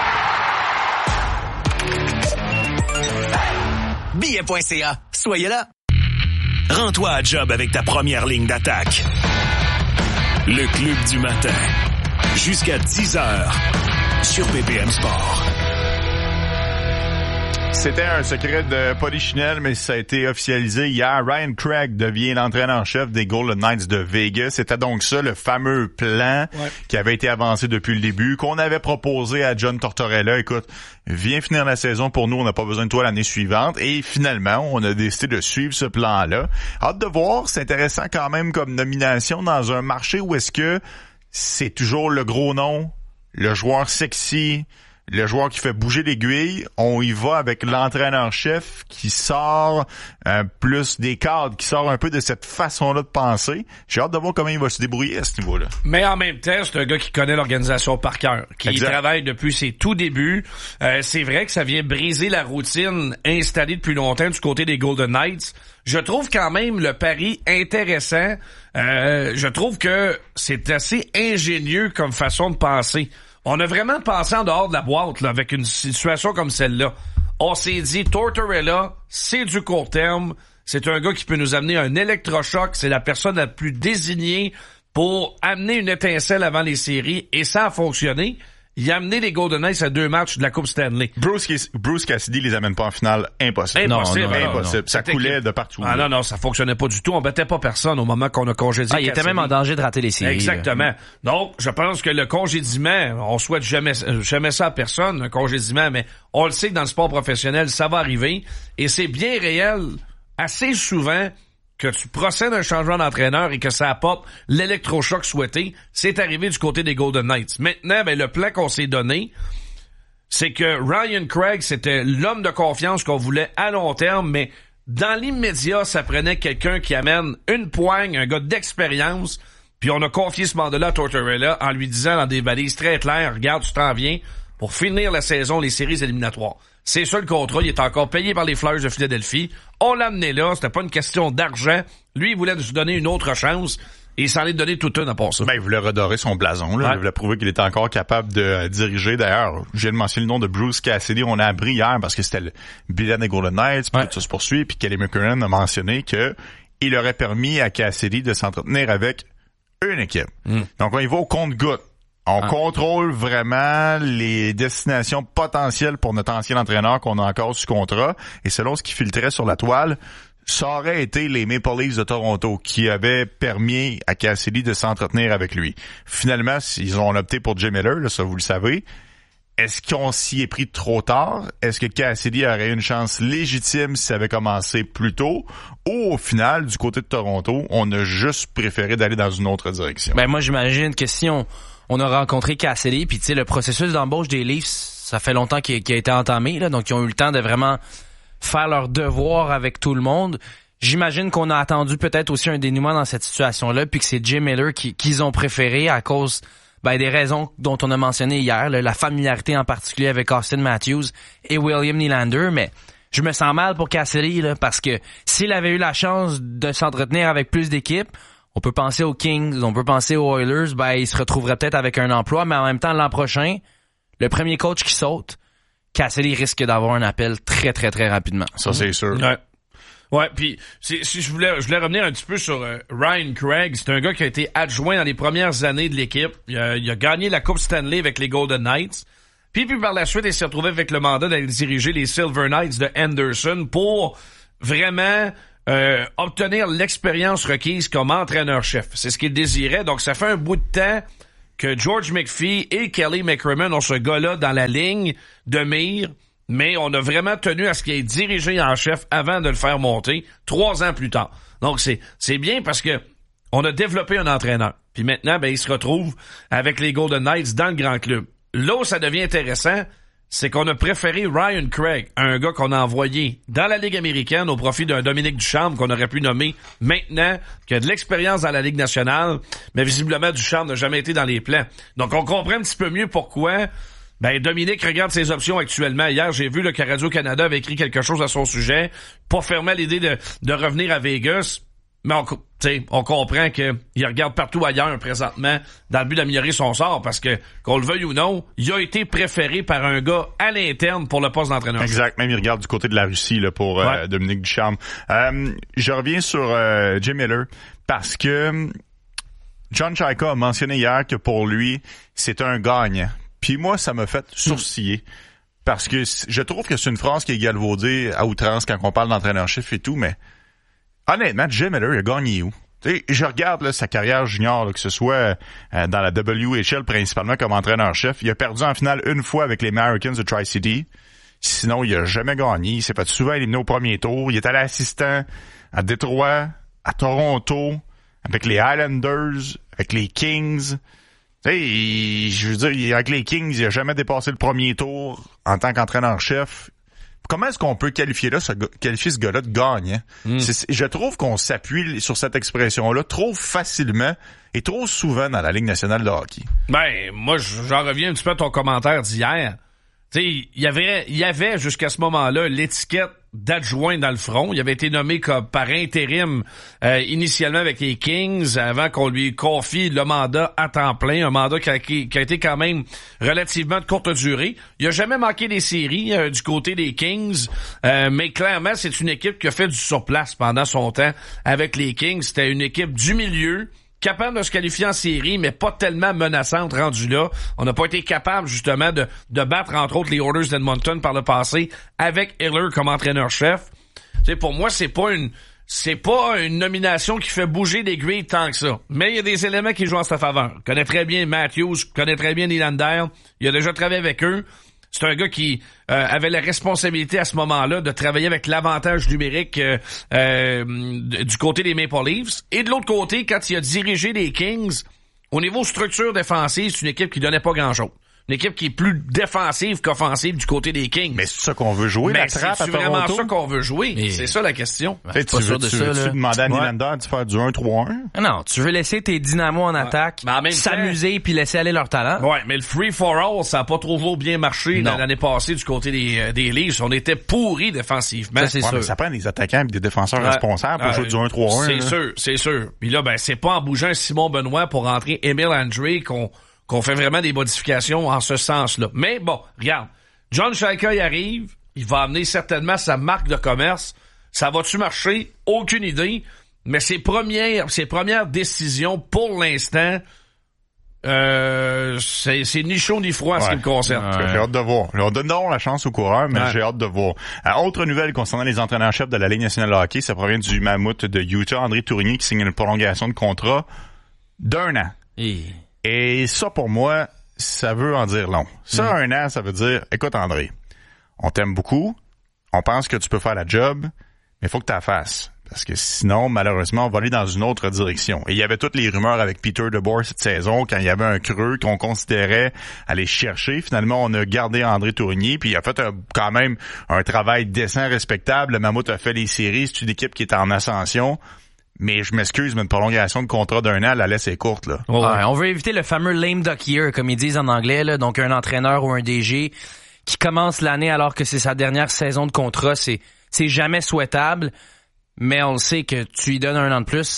Billet.ca. Soyez là. Rends-toi à job avec ta première ligne d'attaque. Le Club du matin. Jusqu'à 10h sur BPM Sport. C'était un secret de Polichinelle, mais ça a été officialisé hier. Ryan Craig devient l'entraîneur-chef des Golden Knights de Vegas. C'était donc ça, le fameux plan qui avait été avancé depuis le début, qu'on avait proposé à John Tortorella. Écoute, viens finir la saison pour nous, on n'a pas besoin de toi l'année suivante. Et finalement, on a décidé de suivre ce plan-là. Hâte de voir, c'est intéressant quand même comme nomination dans un marché où est-ce que c'est toujours le gros nom, le joueur sexy, le joueur qui fait bouger l'aiguille. On y va avec l'entraîneur-chef qui sort plus des cadres, qui sort un peu de cette façon-là de penser. J'ai hâte de voir comment il va se débrouiller à ce niveau-là. Mais en même temps, c'est un gars qui connaît l'organisation par cœur, qui y travaille depuis ses tout débuts. C'est vrai que ça vient briser la routine installée depuis longtemps du côté des Golden Knights. Je trouve quand même le pari intéressant. Je trouve que c'est assez ingénieux comme façon de penser. On a vraiment pensé en dehors de la boîte là, avec une situation comme celle-là. On s'est dit, Tortorella, c'est du court terme. C'est un gars qui peut nous amener un électrochoc. C'est la personne la plus désignée pour amener une étincelle avant les séries. Et ça a fonctionné. Il a amené les Golden Knights à 2 matchs de la Coupe Stanley. Bruce Cassidy les amène pas en finale. Impossible. Impossible. Impossible. Ça coulait de partout. Ah non, ça fonctionnait pas du tout. On battait pas personne au moment qu'on a congédié. Il était même en danger de rater les séries. Exactement. Donc, je pense que le congédiement, on souhaite jamais ça à personne, un congédiement, mais on le sait que dans le sport professionnel, ça va arriver. Et c'est bien réel, assez souvent, que tu procèdes à un changement d'entraîneur et que ça apporte l'électrochoc souhaité. C'est arrivé du côté des Golden Knights. Maintenant, le plan qu'on s'est donné, c'est que Ryan Craig, c'était l'homme de confiance qu'on voulait à long terme, mais dans l'immédiat, ça prenait quelqu'un qui amène une poigne, un gars d'expérience, puis on a confié ce mandat-là à Tortorella en lui disant dans des balises très claires, regarde, tu t'en viens pour finir la saison, les séries éliminatoires. C'est ça le contrat, il est encore payé par les Flyers de Philadelphie. On l'a amené là, c'était pas une question d'argent. Lui, il voulait nous donner une autre chance. Et il s'en est donné toute une à part ça. Il voulait redorer son blason, là. Il voulait prouver qu'il était encore capable de diriger. D'ailleurs, j'ai mentionné le nom de Bruce Cassidy. On a appris hier parce que c'était le bilan des Golden Knights, puis tout ça se poursuit. Puis Kelly McCarron a mentionné que il aurait permis à Cassidy de s'entretenir avec une équipe. Donc, on y va au compte-gouttes. On contrôle vraiment les destinations potentielles pour notre ancien entraîneur qu'on a encore sous contrat. Et selon ce qui filtrait sur la toile, ça aurait été les Maple Leafs de Toronto qui avaient permis à Cassidy de s'entretenir avec lui. Finalement, ils ont opté pour Jay Miller, là, ça vous le savez. Est-ce qu'on s'y est pris trop tard? Est-ce que Cassidy aurait eu une chance légitime si ça avait commencé plus tôt? Ou au final, du côté de Toronto, on a juste préféré d'aller dans une autre direction? Moi, j'imagine que si on a rencontré Cassidy, puis tu sais, le processus d'embauche des Leafs, ça fait longtemps qu'il a été entamé, là, donc ils ont eu le temps de vraiment faire leur devoir avec tout le monde. J'imagine qu'on a attendu peut-être aussi un dénouement dans cette situation-là, puis que c'est Jay Miller qu'ils ont préféré à cause des raisons dont on a mentionné hier, là, la familiarité en particulier avec Austin Matthews et William Nylander, mais je me sens mal pour Cassidy là, parce que s'il avait eu la chance de s'entretenir avec plus d'équipes, On peut penser aux Kings, on peut penser aux Oilers, ben il se retrouverait peut-être avec un emploi, mais en même temps, l'an prochain, le premier coach qui saute, Cassidy risque d'avoir un appel très, très, très rapidement. Ça, c'est sûr. Ouais, puis si je voulais revenir un petit peu sur Ryan Craig. C'est un gars qui a été adjoint dans les premières années de l'équipe. Il a gagné la Coupe Stanley avec les Golden Knights. Puis par la suite, il s'est retrouvé avec le mandat d'aller diriger les Silver Knights de Henderson pour vraiment obtenir l'expérience requise comme entraîneur-chef. C'est ce qu'il désirait. Donc, ça fait un bout de temps que George McPhee et Kelly McCrimmon ont ce gars-là dans la ligne de mire, mais on a vraiment tenu à ce qu'il ait dirigé en chef avant de le faire monter 3 ans plus tard. Donc, c'est bien parce que on a développé un entraîneur. Puis maintenant, ben, il se retrouve avec les Golden Knights dans le grand club. Là où ça devient intéressant, c'est qu'on a préféré Ryan Craig, un gars qu'on a envoyé dans la Ligue américaine au profit d'un Dominique Ducharme qu'on aurait pu nommer maintenant, qui a de l'expérience dans la Ligue nationale, mais visiblement Ducharme n'a jamais été dans les plans. Donc on comprend un petit peu mieux pourquoi Dominique regarde ses options actuellement. Hier, j'ai vu que Radio-Canada avait écrit quelque chose à son sujet, pas fermé à l'idée de revenir à Vegas. Mais on comprend qu'il regarde partout ailleurs présentement dans le but d'améliorer son sort parce que, qu'on le veuille ou non, il a été préféré par un gars à l'interne pour le poste d'entraîneur. Exact. Même il regarde du côté de la Russie là, pour Dominique Ducharme. Je reviens sur Jim Miller parce que John Chayka a mentionné hier que pour lui, c'est un gagnant. Puis moi, ça m'a fait sourciller. Parce que je trouve que c'est une phrase qui est galvaudée à outrance quand on parle d'entraîneur-chef et tout, mais honnêtement, Jim Miller, il a gagné où? T'sais, je regarde là, sa carrière junior, là, que ce soit dans la WHL principalement comme entraîneur-chef. Il a perdu en finale une fois avec les Americans de Tri-City. Sinon, il a jamais gagné. Il s'est fait souvent éliminer au premier tour. Il est allé assistant à Détroit, à Toronto, avec les Islanders, avec les Kings. T'sais, je veux dire, avec les Kings, il a jamais dépassé le premier tour en tant qu'entraîneur-chef. Comment est-ce qu'on peut qualifier ce gars-là de gagnant? Je trouve qu'on s'appuie sur cette expression-là trop facilement et trop souvent dans la Ligue nationale de hockey. Ben, moi, j'en reviens un petit peu à ton commentaire d'hier. Tu sais, il y avait jusqu'à ce moment-là l'étiquette d'adjoint dans le front. Il avait été nommé comme par intérim initialement avec les Kings avant qu'on lui confie le mandat à temps plein, un mandat qui a été quand même relativement de courte durée. Il a jamais manqué des séries du côté des Kings, mais clairement c'est une équipe qui a fait du surplace pendant son temps avec les Kings. C'était une équipe du milieu, capable de se qualifier en série, mais pas tellement menaçante rendue là. On n'a pas été capable, justement, de battre, entre autres, les Oilers d'Edmonton par le passé avec Hiller comme entraîneur-chef. Tu sais, pour moi, c'est pas une nomination qui fait bouger les grilles tant que ça. Mais il y a des éléments qui jouent en sa faveur. Je connais très bien Matthews, je connais très bien Nylander. Il a déjà travaillé avec eux. C'est un gars qui avait la responsabilité à ce moment-là de travailler avec l'avantage numérique du côté des Maple Leafs. Et de l'autre côté, quand il a dirigé les Kings, au niveau structure défensive, c'est une équipe qui donnait pas grand-chose. Une équipe qui est plus défensive qu'offensive du côté des Kings. Mais c'est ça qu'on veut jouer, la trappe à Toronto? C'est vraiment ça qu'on veut jouer. Mais c'est ça la question. Tu demandes à Nylander de faire du 1-3-1? Non, tu veux laisser tes dynamos en attaque, s'amuser puis laisser aller leur talent. Ouais, mais le free-for-all, ça a pas trop bien marché l'année passée du côté des Leafs. On était pourris défensivement. Ça, c'est sûr. Mais ça prend des attaquants et des défenseurs responsables pour jouer du 1-3-1. C'est sûr. Puis là, c'est pas en bougeant Simon Benoît pour rentrer Emile André qu'on fait vraiment des modifications en ce sens-là. Mais bon, regarde, John Chayka y arrive, il va amener certainement sa marque de commerce. Ça va-tu marcher? Aucune idée. Mais ses premières décisions, pour l'instant, c'est ni chaud ni froid en ce qui me concerne. J'ai hâte de voir. On donne la chance aux coureurs, mais j'ai hâte de voir. Autre nouvelle concernant les entraîneurs-chefs de la Ligue nationale de hockey, ça provient du Mammouth de Utah, André Tourigny, qui signe une prolongation de contrat d'1 an. Et ça, pour moi, ça veut en dire long. Ça, 1 an, ça veut dire, écoute, André, on t'aime beaucoup, on pense que tu peux faire la job, mais il faut que tu la fasses. Parce que sinon, malheureusement, on va aller dans une autre direction. Et il y avait toutes les rumeurs avec Peter DeBoer cette saison, quand il y avait un creux qu'on considérait aller chercher. Finalement, on a gardé André Tourigny, puis il a fait quand même un travail décent, respectable. Le Mammouth a fait les séries, c'est une équipe qui est en ascension. Mais je m'excuse, mais une prolongation de contrat d'1 an, la laisse est courte, là. Ouais, on veut éviter le fameux lame duck year, comme ils disent en anglais, là. Donc, un entraîneur ou un DG qui commence l'année alors que c'est sa dernière saison de contrat, c'est jamais souhaitable. Mais on le sait que tu lui donnes 1 an de plus,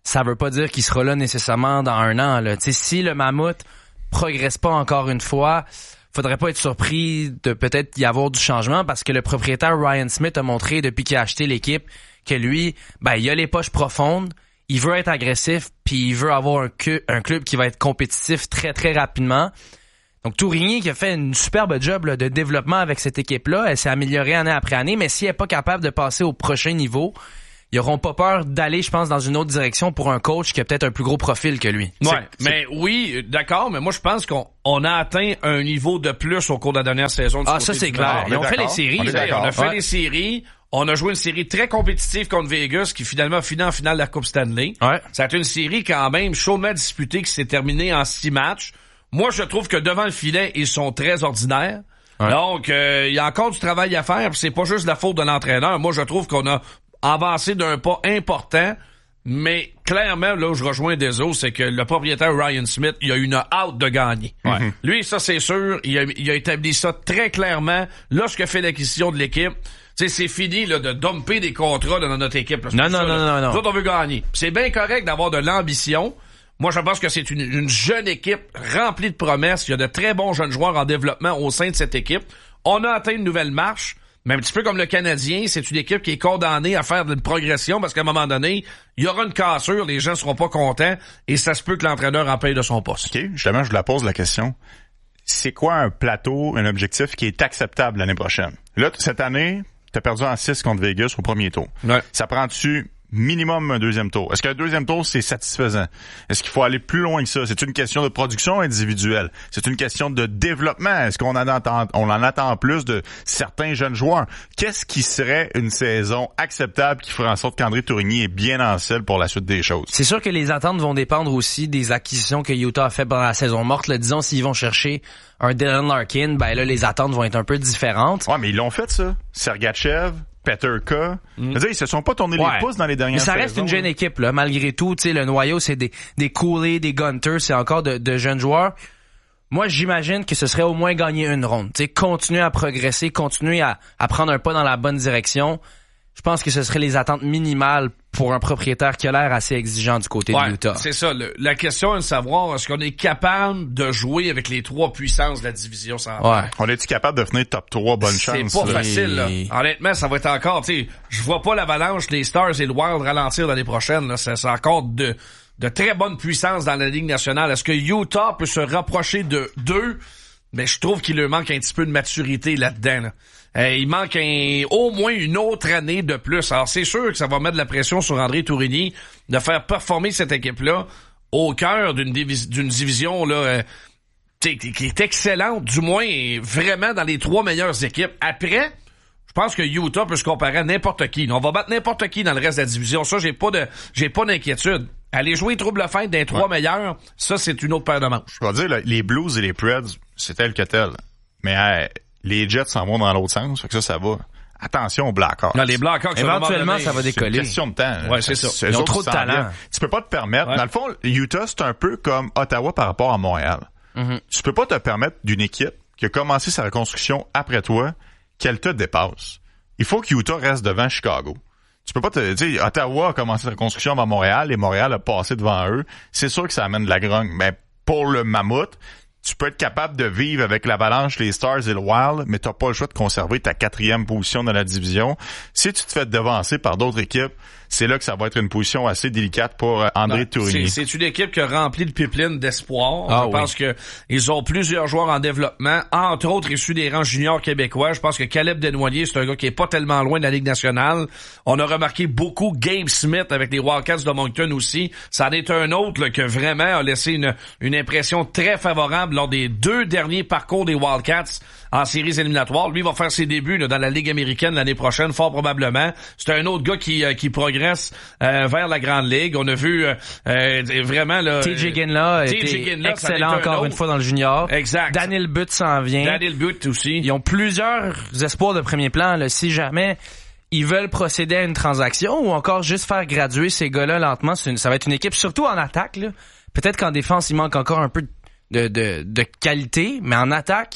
ça veut pas dire qu'il sera là nécessairement dans 1 an. Là. T'sais, si le Mammouth progresse pas encore une fois, faudrait pas être surpris de peut-être y avoir du changement parce que le propriétaire Ryan Smith a montré depuis qu'il a acheté l'équipe que lui, il a les poches profondes, il veut être agressif puis il veut avoir un club qui va être compétitif très très rapidement. Donc Tourigny qui a fait une superbe job là, de développement avec cette équipe-là, elle s'est améliorée année après année, mais si elle est pas capable de passer au prochain niveau, ils auront pas peur d'aller, je pense, dans une autre direction pour un coach qui a peut-être un plus gros profil que lui. Ouais, mais oui, d'accord, mais moi je pense qu'on a atteint un niveau de plus au cours de la dernière saison. Ah, ça c'est clair. Ils ont fait les séries. On a fait les séries. On a joué une série très compétitive contre Vegas qui finalement a fini en finale de la Coupe Stanley. Ouais. Ça a été une série quand même chaudement disputée qui s'est terminée en 6 matchs. Moi, je trouve que devant le filet, ils sont très ordinaires. Ouais. Donc, il y a encore du travail à faire. C'est pas juste la faute de l'entraîneur. Moi, je trouve qu'on a avancé d'un pas important. Mais clairement, là où je rejoins Deso, c'est que le propriétaire Ryan Smith, il a une hâte de gagner. Ouais. Lui, ça c'est sûr, il a établi ça très clairement lorsqu'il fait l'acquisition de l'équipe. Tu sais, c'est fini là, de dumper des contrats dans notre équipe. Là. Non. Nous autres, on veut gagner. C'est bien correct d'avoir de l'ambition. Moi, je pense que c'est une jeune équipe remplie de promesses. Il y a de très bons jeunes joueurs en développement au sein de cette équipe. On a atteint une nouvelle marche. Mais un petit peu comme le Canadien, c'est une équipe qui est condamnée à faire de une progression parce qu'à un moment donné, il y aura une cassure, les gens seront pas contents et ça se peut que l'entraîneur en paye de son poste. OK, justement, je la pose la question. C'est quoi un plateau, un objectif qui est acceptable l'année prochaine? Là, cette année, t'as perdu en 6 contre Vegas au premier tour. Ouais. Ça prend-tu minimum un deuxième tour? Est-ce qu'un deuxième tour, c'est satisfaisant? Est-ce qu'il faut aller plus loin que ça? C'est une question de production individuelle. C'est une question de développement. Est-ce qu'on en attend plus de certains jeunes joueurs? Qu'est-ce qui serait une saison acceptable qui ferait en sorte qu'André Tourigny est bien en selle pour la suite des choses? C'est sûr que les attentes vont dépendre aussi des acquisitions que Utah a fait pendant la saison morte. Là, disons, s'ils vont chercher un Dylan Larkin, là, les attentes vont être un peu différentes. Ouais, mais ils l'ont fait, ça. Sergachev, Peterka. C'est-à-dire, ils se sont pas tournés les pouces dans les dernières saisons. Mais ça reste une jeune équipe, là. Malgré tout, tu sais, le noyau, c'est des Cooley, des Gunter, c'est encore de jeunes joueurs. Moi, j'imagine que ce serait au moins gagner une ronde. Tu sais, continuer à progresser, continuer à prendre un pas dans la bonne direction. Je pense que ce serait les attentes minimales pour un propriétaire qui a l'air assez exigeant du côté de Utah. C'est ça. La question est de savoir, est-ce qu'on est capable de jouer avec les 3 puissances de la division centrale? Ouais. On est-tu capable de finir top 3? Bonne chance. C'est pas facile, là. Honnêtement, ça va être encore, tu sais, je vois pas l'Avalanche, les Stars et le Wild ralentir l'année prochaine, là. C'est encore de très bonnes puissances dans la Ligue nationale. Est-ce que Utah peut se rapprocher de 2? Mais je trouve qu'il leur manque un petit peu de maturité là-dedans, là. Il manque au moins une autre année de plus. Alors, c'est sûr que ça va mettre de la pression sur André Tourigny de faire performer cette équipe-là au cœur d'une division là qui est excellente, du moins vraiment dans les 3 meilleures équipes. Après, je pense que Utah peut se comparer à n'importe qui. On va battre n'importe qui dans le reste de la division. Ça, j'ai pas d'inquiétude. Aller jouer trouble fête des 3 meilleurs, ça, c'est une autre paire de manches. Je vais dire, là, les Blues et les Preds, c'est tel que tel. Mais les Jets s'en vont dans l'autre sens, fait que ça va. Attention aux Blackhawks. Non, les Blackhawks, éventuellement, ça va décoller. C'est une question de temps. Ouais, c'est ça. Ils ont trop de talent. Tu peux pas te permettre. Ouais. Dans le fond, Utah, c'est un peu comme Ottawa par rapport à Montréal. Mm-hmm. Tu peux pas te permettre d'une équipe qui a commencé sa reconstruction après toi qu'elle te dépasse. Il faut que Utah reste devant Chicago. Tu peux pas tu sais, Ottawa a commencé sa reconstruction avant Montréal et Montréal a passé devant eux. C'est sûr que ça amène de la grogne. Mais pour le Mammouth, tu peux être capable de vivre avec l'Avalanche, les Stars et le Wild, mais t'as pas le choix de conserver ta 4e position dans la division. Si tu te fais devancer par d'autres équipes, c'est là que ça va être une position assez délicate pour André Tourigny. C'est une équipe qui a rempli de pipeline d'espoir. Je pense que ils ont plusieurs joueurs en développement, entre autres issus des rangs juniors québécois. Je pense que Caleb Desnoyers, c'est un gars qui est pas tellement loin de la Ligue nationale. On a remarqué beaucoup Gabe Smith avec les Wildcats de Moncton aussi. Ça en est un autre là, que vraiment a laissé une impression très favorable lors des 2 derniers parcours des Wildcats en séries éliminatoires. Lui va faire ses débuts là, dans la Ligue américaine l'année prochaine, fort probablement. C'est un autre gars qui progresse vers la Grande Ligue. On a vu vraiment... TJ Ginla a été excellent encore une fois dans le junior. Exact. Daniel Butt s'en vient. Daniel Butt aussi. Ils ont plusieurs espoirs de premier plan. Là, si jamais ils veulent procéder à une transaction ou encore juste faire graduer ces gars-là lentement, ça va être une équipe, surtout en attaque. Là. Peut-être qu'en défense, il manque encore un peu de qualité, mais en attaque...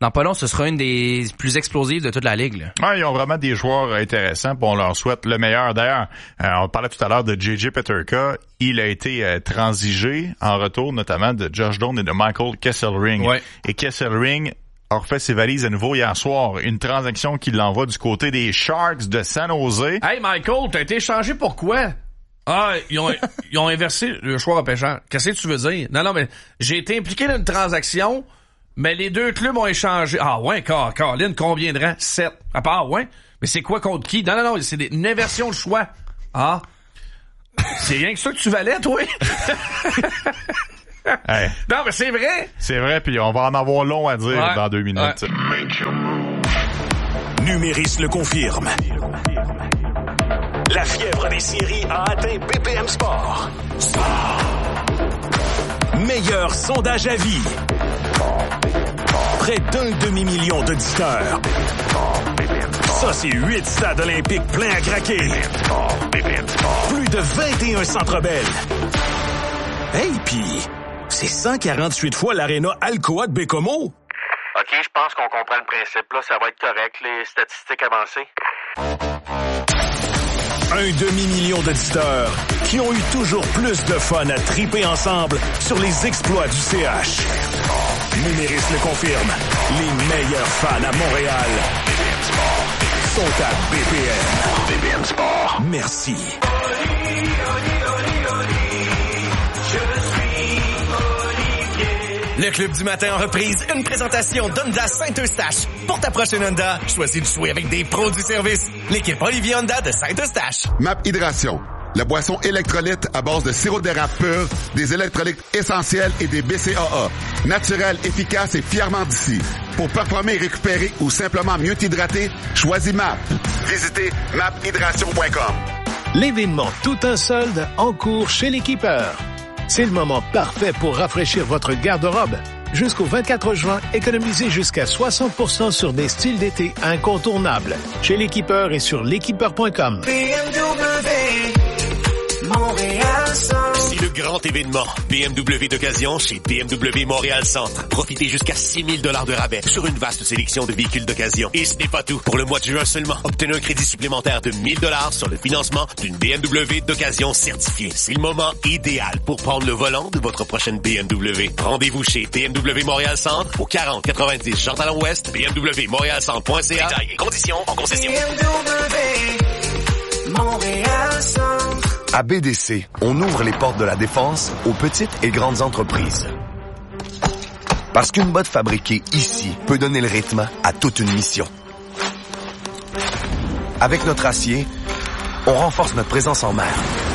dans pas long, ce sera une des plus explosives de toute la ligue. Là. Ouais, ils ont vraiment des joueurs intéressants, puis on leur souhaite le meilleur. D'ailleurs, on parlait tout à l'heure de J.J. Peterka. Il a été transigé en retour, notamment de Josh Doan et de Michael Kesselring. Ouais. Et Kesselring a refait ses valises à nouveau hier soir. Une transaction qui l'envoie du côté des Sharks de San Jose. Hey Michael, t'as été échangé pour quoi? Ah, ils ont inversé le choix repêcheur. Qu'est-ce que tu veux dire? Non, mais j'ai été impliqué dans une transaction, mais les deux clubs ont échangé. Ah ouais, Caroline, combien de rangs? 7. Ah, ah ouais? Mais c'est quoi contre qui? Non, c'est une inversion de choix. Ah. C'est rien que ça que tu valais, toi? Hey. Non, mais c'est vrai. C'est vrai, puis on va en avoir long à dire dans 2 minutes. Ouais. Numéris le confirme. La fièvre des séries a atteint BPM Sport. Meilleur sondage à vie. Près d'1 demi-million d'auditeurs. Ça, c'est 8 stades olympiques pleins à craquer. Plus de 21 centres belles. Hey, pis c'est 148 fois l'aréna Alcoa de Bécomo. OK, je pense qu'on comprend le principe. Là, ça va être correct, les statistiques avancées. 1 demi-million d'auditeurs qui ont eu toujours plus de fun à triper ensemble sur les exploits du CH. Numéris le confirme. Les meilleurs fans à Montréal sont à BPM. BPM Sport. Merci. Le Club du matin en reprise, une présentation d'Honda Saint-Eustache. Pour ta prochaine Honda, choisis de jouer avec des pros du service. L'équipe Olivier Honda de Saint-Eustache. MAP Hydration, la boisson électrolyte à base de sirop d'érable pur, des électrolytes essentiels et des BCAA. Naturel, efficace et fièrement d'ici. Pour performer et récupérer ou simplement mieux t'hydrater, choisis MAP. Visitez maphydration.com. L'événement Tout un solde en cours chez l'Équipeur. C'est le moment parfait pour rafraîchir votre garde-robe. Jusqu'au 24 juin, économisez jusqu'à 60% sur des styles d'été incontournables. Chez l'Équipeur et sur l'équipeur.com. C'est le grand événement. BMW d'occasion chez BMW Montréal Centre. Profitez jusqu'à 6 000 $ de rabais sur une vaste sélection de véhicules d'occasion. Et ce n'est pas tout. Pour le mois de juin seulement, obtenez un crédit supplémentaire de 1 000 $ sur le financement d'une BMW d'occasion certifiée. C'est le moment idéal pour prendre le volant de votre prochaine BMW. Rendez-vous chez BMW Montréal Centre au 4090 Jean-Talon-Ouest, bmwmontrealcentre.ca. Détails et conditions en concession. BMW Montréal Centre. À BDC, on ouvre les portes de la défense aux petites et grandes entreprises. Parce qu'une botte fabriquée ici peut donner le rythme à toute une mission. Avec notre acier, on renforce notre présence en mer.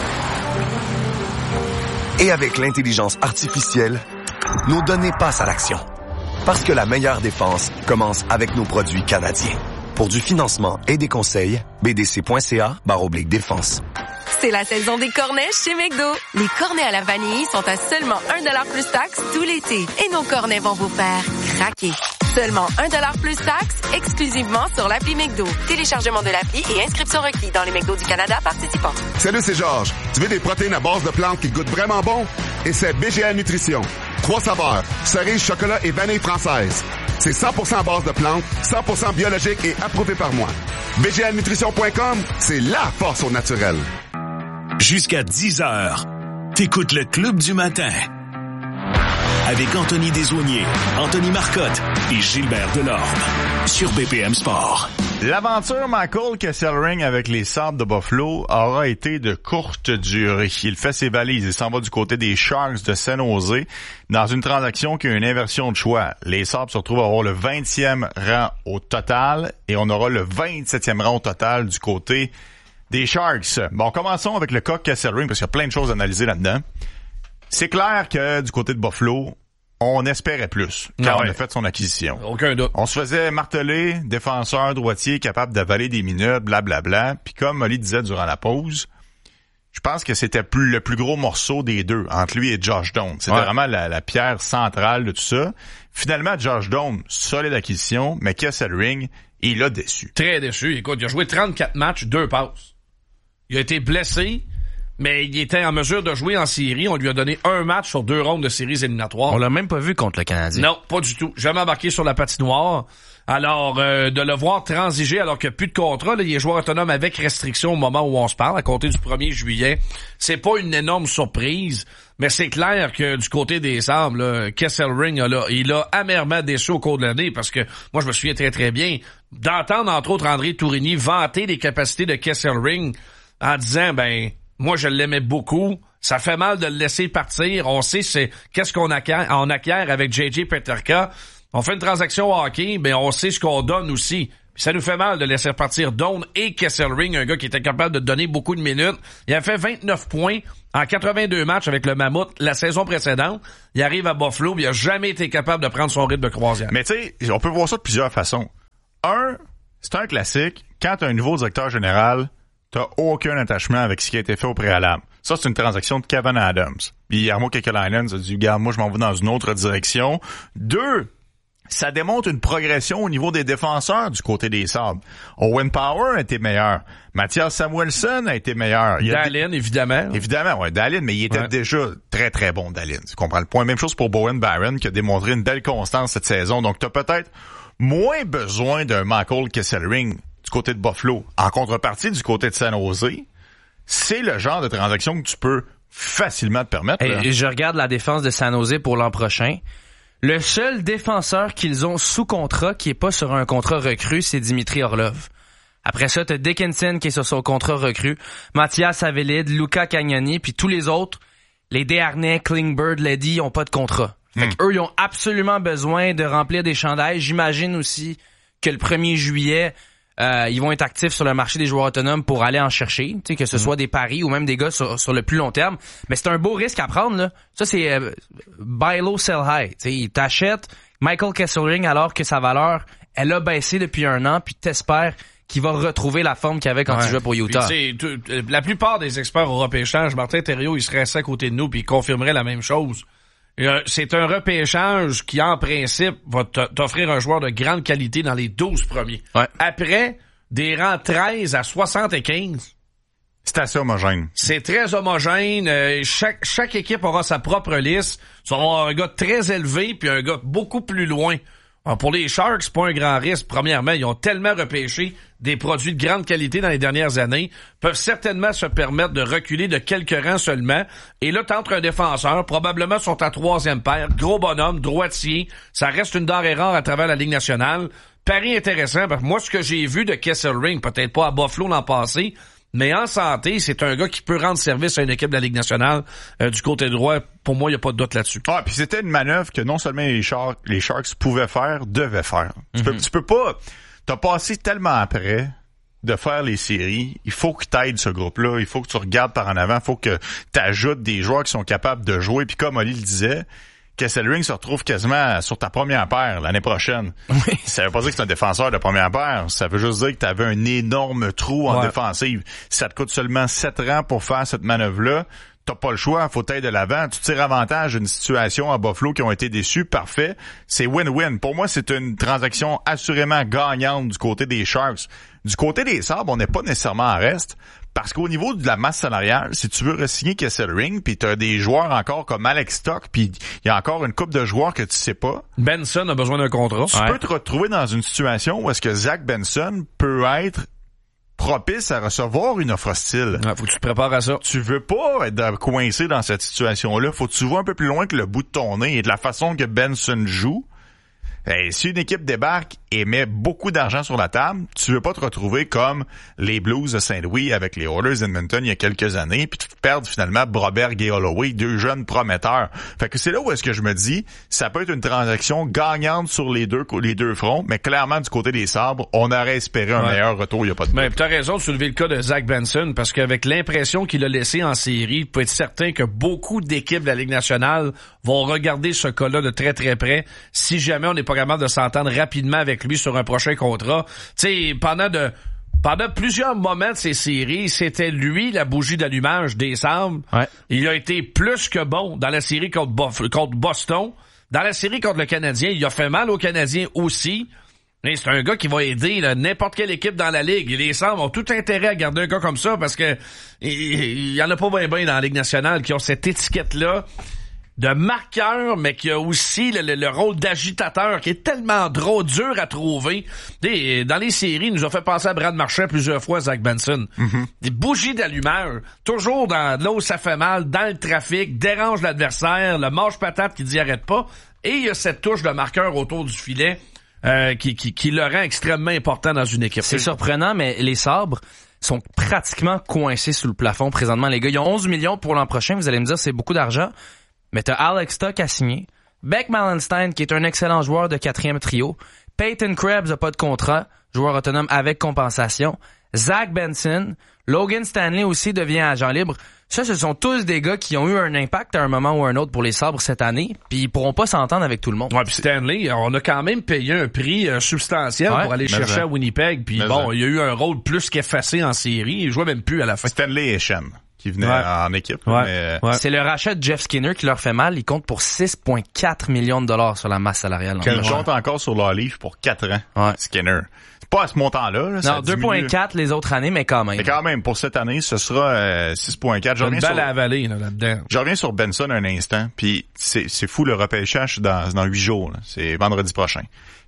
Et avec l'intelligence artificielle, nos données passent à l'action. Parce que la meilleure défense commence avec nos produits canadiens. Pour du financement et des conseils, bdc.ca/défense. C'est la saison des cornets chez McDo. Les cornets à la vanille sont à seulement 1$ plus taxe tout l'été. Et nos cornets vont vous faire craquer. Seulement 1$ plus taxe, exclusivement sur l'appli McDo. Téléchargement de l'appli et inscription requis dans les McDo du Canada participants. Salut, c'est Georges. Tu veux des protéines à base de plantes qui goûtent vraiment bon? Et c'est BGA Nutrition. 3 saveurs, cerise, chocolat et vanille française. C'est 100% à base de plantes, 100% biologique et approuvé par moi. BGAnutrition.com, c'est la force au naturel. Jusqu'à 10h, t'écoutes le Club du matin. Avec Anthony Desaulniers, Anthony Marcotte et Gilbert Delorme. Sur BPM Sport. L'aventure Michael Kesselring avec les Sabres de Buffalo aura été de courte durée. Il fait ses valises et s'en va du côté des Sharks de San Jose dans une transaction qui a une inversion de choix. Les Sabres se retrouvent à avoir le 20e rang au total et on aura le 27e rang au total du côté des Sharks. Bon, commençons avec le cas Kesselring parce qu'il y a plein de choses à analyser là-dedans. C'est clair que du côté de Buffalo, on espérait plus quand on a fait son acquisition. Aucun doute. On se faisait marteler, défenseur droitier capable d'avaler des minutes, blablabla. Puis comme Molly disait durant la pause, je pense que c'était le plus gros morceau des deux, entre lui et Josh Doan. C'était vraiment la pierre centrale de tout ça. Finalement, Josh Doan, solide acquisition, mais Kesselring, il a déçu. Très déçu. Écoute, il a joué 34 matchs, 2 passes. Il a été blessé. mais il était en mesure de jouer en série. On lui a donné un match sur 2 rondes de séries éliminatoires. On l'a même pas vu contre le Canadien. Non, pas du tout. Jamais embarqué sur la patinoire. Alors, de le voir transiger alors qu'il n'y a plus de contrat, là, il est joueur autonome avec restriction au moment où on se parle, à compter du 1er juillet. C'est pas une énorme surprise, mais c'est clair que du côté des Sabres, là, Kesselring, il a amèrement déçu au cours de l'année, parce que moi, je me souviens très, très bien d'entendre, entre autres, André Tourigny vanter les capacités de Kesselring en disant, moi, je l'aimais beaucoup. Ça fait mal de le laisser partir. On sait qu'est-ce qu'on acquiert avec J.J. Peterka. On fait une transaction au hockey, mais on sait ce qu'on donne aussi. Puis ça nous fait mal de laisser partir Doan et Kesselring, un gars qui était capable de donner beaucoup de minutes. Il a fait 29 points en 82 matchs avec le Mammouth la saison précédente. Il arrive à Buffalo, puis il a jamais été capable de prendre son rythme de croisière. Mais tu sais, on peut voir ça de plusieurs façons. C'est un classique. Quand tu as un nouveau directeur général, t'as aucun attachement avec ce qui a été fait au préalable. Ça, c'est une transaction de Kevin Adams. Puis Jarmo Kekalainen a dit, regarde, moi, je m'en vais dans une autre direction. 2, ça démontre une progression au niveau des défenseurs du côté des Sabres. Owen Power a été meilleur. Mathias Samuelsson a été meilleur. Dahlin, évidemment. Évidemment, ouais, Dahlin, mais il était déjà très, très bon, Dahlin. Tu comprends le point? Même chose pour Bowen Barron, qui a démontré une belle constance cette saison. Donc, t'as peut-être moins besoin d'un Michael Kesselring du côté de Buffalo. En contrepartie, du côté de San Jose, c'est le genre de transaction que tu peux facilement te permettre. Et je regarde la défense de San Jose pour l'an prochain. Le seul défenseur qu'ils ont sous contrat qui est pas sur un contrat recru, c'est Dimitri Orlov. Après ça, t'as Dickinson qui est sur son contrat recru, Mathias Avelid, Luca Cagnoni, puis tous les autres, les Desharnais, Klingberg, Leddy, ils ont pas de contrat. Fait qu'eux, ils ont absolument besoin de remplir des chandails. J'imagine aussi que le 1er juillet, ils vont être actifs sur le marché des joueurs autonomes pour aller en chercher, tu sais, que ce soit des paris ou même des gars sur le plus long terme. Mais c'est un beau risque à prendre, là. Ça, c'est buy low, sell high. Tu sais, t'achètes Michael Kesselring alors que sa valeur, elle a baissé depuis 1 an, puis t'espères qu'il va retrouver la forme qu'il avait quand il jouait pour Utah. Puis, la plupart des experts au repêchage, Martin Thériault, il serait assis à côté de nous puis il confirmerait la même chose. C'est un repêchage qui, en principe, va t'offrir un joueur de grande qualité dans les 12 premiers. Ouais. Après, des rangs 13 à 75. C'est assez homogène. C'est très homogène. Chaque équipe aura sa propre liste. Tu vas avoir un gars très élevé puis un gars beaucoup plus loin. Alors pour les Sharks, c'est pas un grand risque. Premièrement, ils ont tellement repêché des produits de grande qualité dans les dernières années, peuvent certainement se permettre de reculer de quelques rangs seulement. Et là, t'entres un défenseur, probablement sur ta 3e paire, gros bonhomme, droitier. Ça reste une denrée rare à travers la Ligue nationale. Pari intéressant, parce que moi, ce que j'ai vu de Kesselring, peut-être pas à Buffalo l'an passé, mais en santé, c'est un gars qui peut rendre service à une équipe de la Ligue nationale du côté droit. Pour moi, il n'y a pas de doute là-dessus. Ah, puis c'était une manœuvre que non seulement les Sharks pouvaient faire, devaient faire. Tu peux pas... T'as passé tellement après de faire les séries. Il faut que t'aides ce groupe-là. Il faut que tu regardes par en avant. Il faut que t'ajoutes des joueurs qui sont capables de jouer. Puis comme Oli le disait, Kesselring se retrouve quasiment sur ta première paire l'année prochaine. Oui. Ça veut pas dire que c'est un défenseur de première paire. Ça veut juste dire que t'avais un énorme trou en défensive. Ça te coûte seulement 7 rangs pour faire cette manœuvre-là. T'as pas le choix, faut t'aider de l'avant. Tu tires avantage d'une situation à Buffalo qui ont été déçus, parfait. C'est win-win. Pour moi, c'est une transaction assurément gagnante du côté des Sharks. Du côté des Sabres, on n'est pas nécessairement en reste. Parce qu'au niveau de la masse salariale, si tu veux re-signer Kesselring, puis t'as des joueurs encore comme Alex Stock, puis il y a encore une couple de joueurs que tu sais pas. Benson a besoin d'un contrat. Tu peux te retrouver dans une situation où est-ce que Zach Benson peut être propice à recevoir une offre hostile. Faut que tu te prépares à ça. Tu veux pas être coincé dans cette situation-là. Faut que tu vois un peu plus loin que le bout de ton nez et de la façon que Benson joue. Et si une équipe débarque et met beaucoup d'argent sur la table, tu veux pas te retrouver comme les Blues de Saint-Louis avec les Oilers d'Edmonton il y a quelques années, puis tu perds finalement Broberg et Holloway, 2 jeunes prometteurs. Fait que c'est là où est-ce que je me dis, ça peut être une transaction gagnante sur les deux fronts, mais clairement du côté des Sabres, on aurait espéré un meilleur retour, il y a pas de doute. Mais t'as raison de soulever le cas de Zach Benson, parce qu'avec l'impression qu'il a laissé en série, tu peux être certain que beaucoup d'équipes de la Ligue nationale vont regarder ce cas-là de très très près, si jamais on n'est pas capable de s'entendre rapidement avec lui sur un prochain contrat. Tu sais, pendant plusieurs moments de ces séries, c'était lui la bougie d'allumage des Sabres. Ouais. Il a été plus que bon dans la série contre Boston. Dans la série contre le Canadien, il a fait mal aux Canadiens aussi. Mais c'est un gars qui va aider là, n'importe quelle équipe dans la ligue. Les Sabres ont tout intérêt à garder un gars comme ça parce que il y en a pas bien dans la Ligue nationale qui ont cette étiquette-là de marqueur, mais qui a aussi le rôle d'agitateur qui est tellement dur à trouver. Dans les séries, il nous a fait penser à Brad Marchand plusieurs fois, Zach Benson. Des bougies d'allumeur, toujours dans là où ça fait mal, dans le trafic, dérange l'adversaire, le mange-patate qui dit arrête pas. Et il y a cette touche de marqueur autour du filet qui le rend extrêmement important dans une équipe. C'est surprenant, mais les Sabres sont pratiquement coincés sous le plafond présentement. Les gars, ils ont 11 millions pour l'an prochain. Vous allez me dire, c'est beaucoup d'argent. Mais t'as Alex Tuch à signer, Beck Malenstein, qui est un excellent joueur de 4e trio, Peyton Krebs a pas de contrat, joueur autonome avec compensation, Zach Benson, Logan Stanley aussi devient agent libre. Ça, ce sont tous des gars qui ont eu un impact à un moment ou à un autre pour les Sabres cette année, puis ils pourront pas s'entendre avec tout le monde. Ouais, puis Stanley, on a quand même payé un prix substantiel pour aller chercher à Winnipeg, puis bon, il y a eu un rôle plus qu'effacé en série, il jouait même plus à la fin. Stanley et Shen qui venaient en équipe. Mais... C'est le rachat de Jeff Skinner qui leur fait mal. Il compte pour 6,4 millions de dollars sur la masse salariale. Qu'elle compte encore sur leur livre pour 4 ans, Skinner. C'est pas à ce montant-là. Là, non, 2,4 les autres années, mais quand même. Mais quand même, pour cette année, ce sera 6,4. Une balle à avaler là-dedans. Je reviens sur Benson un instant, puis c'est fou, le repêchage dans 8 jours. Là. C'est vendredi prochain.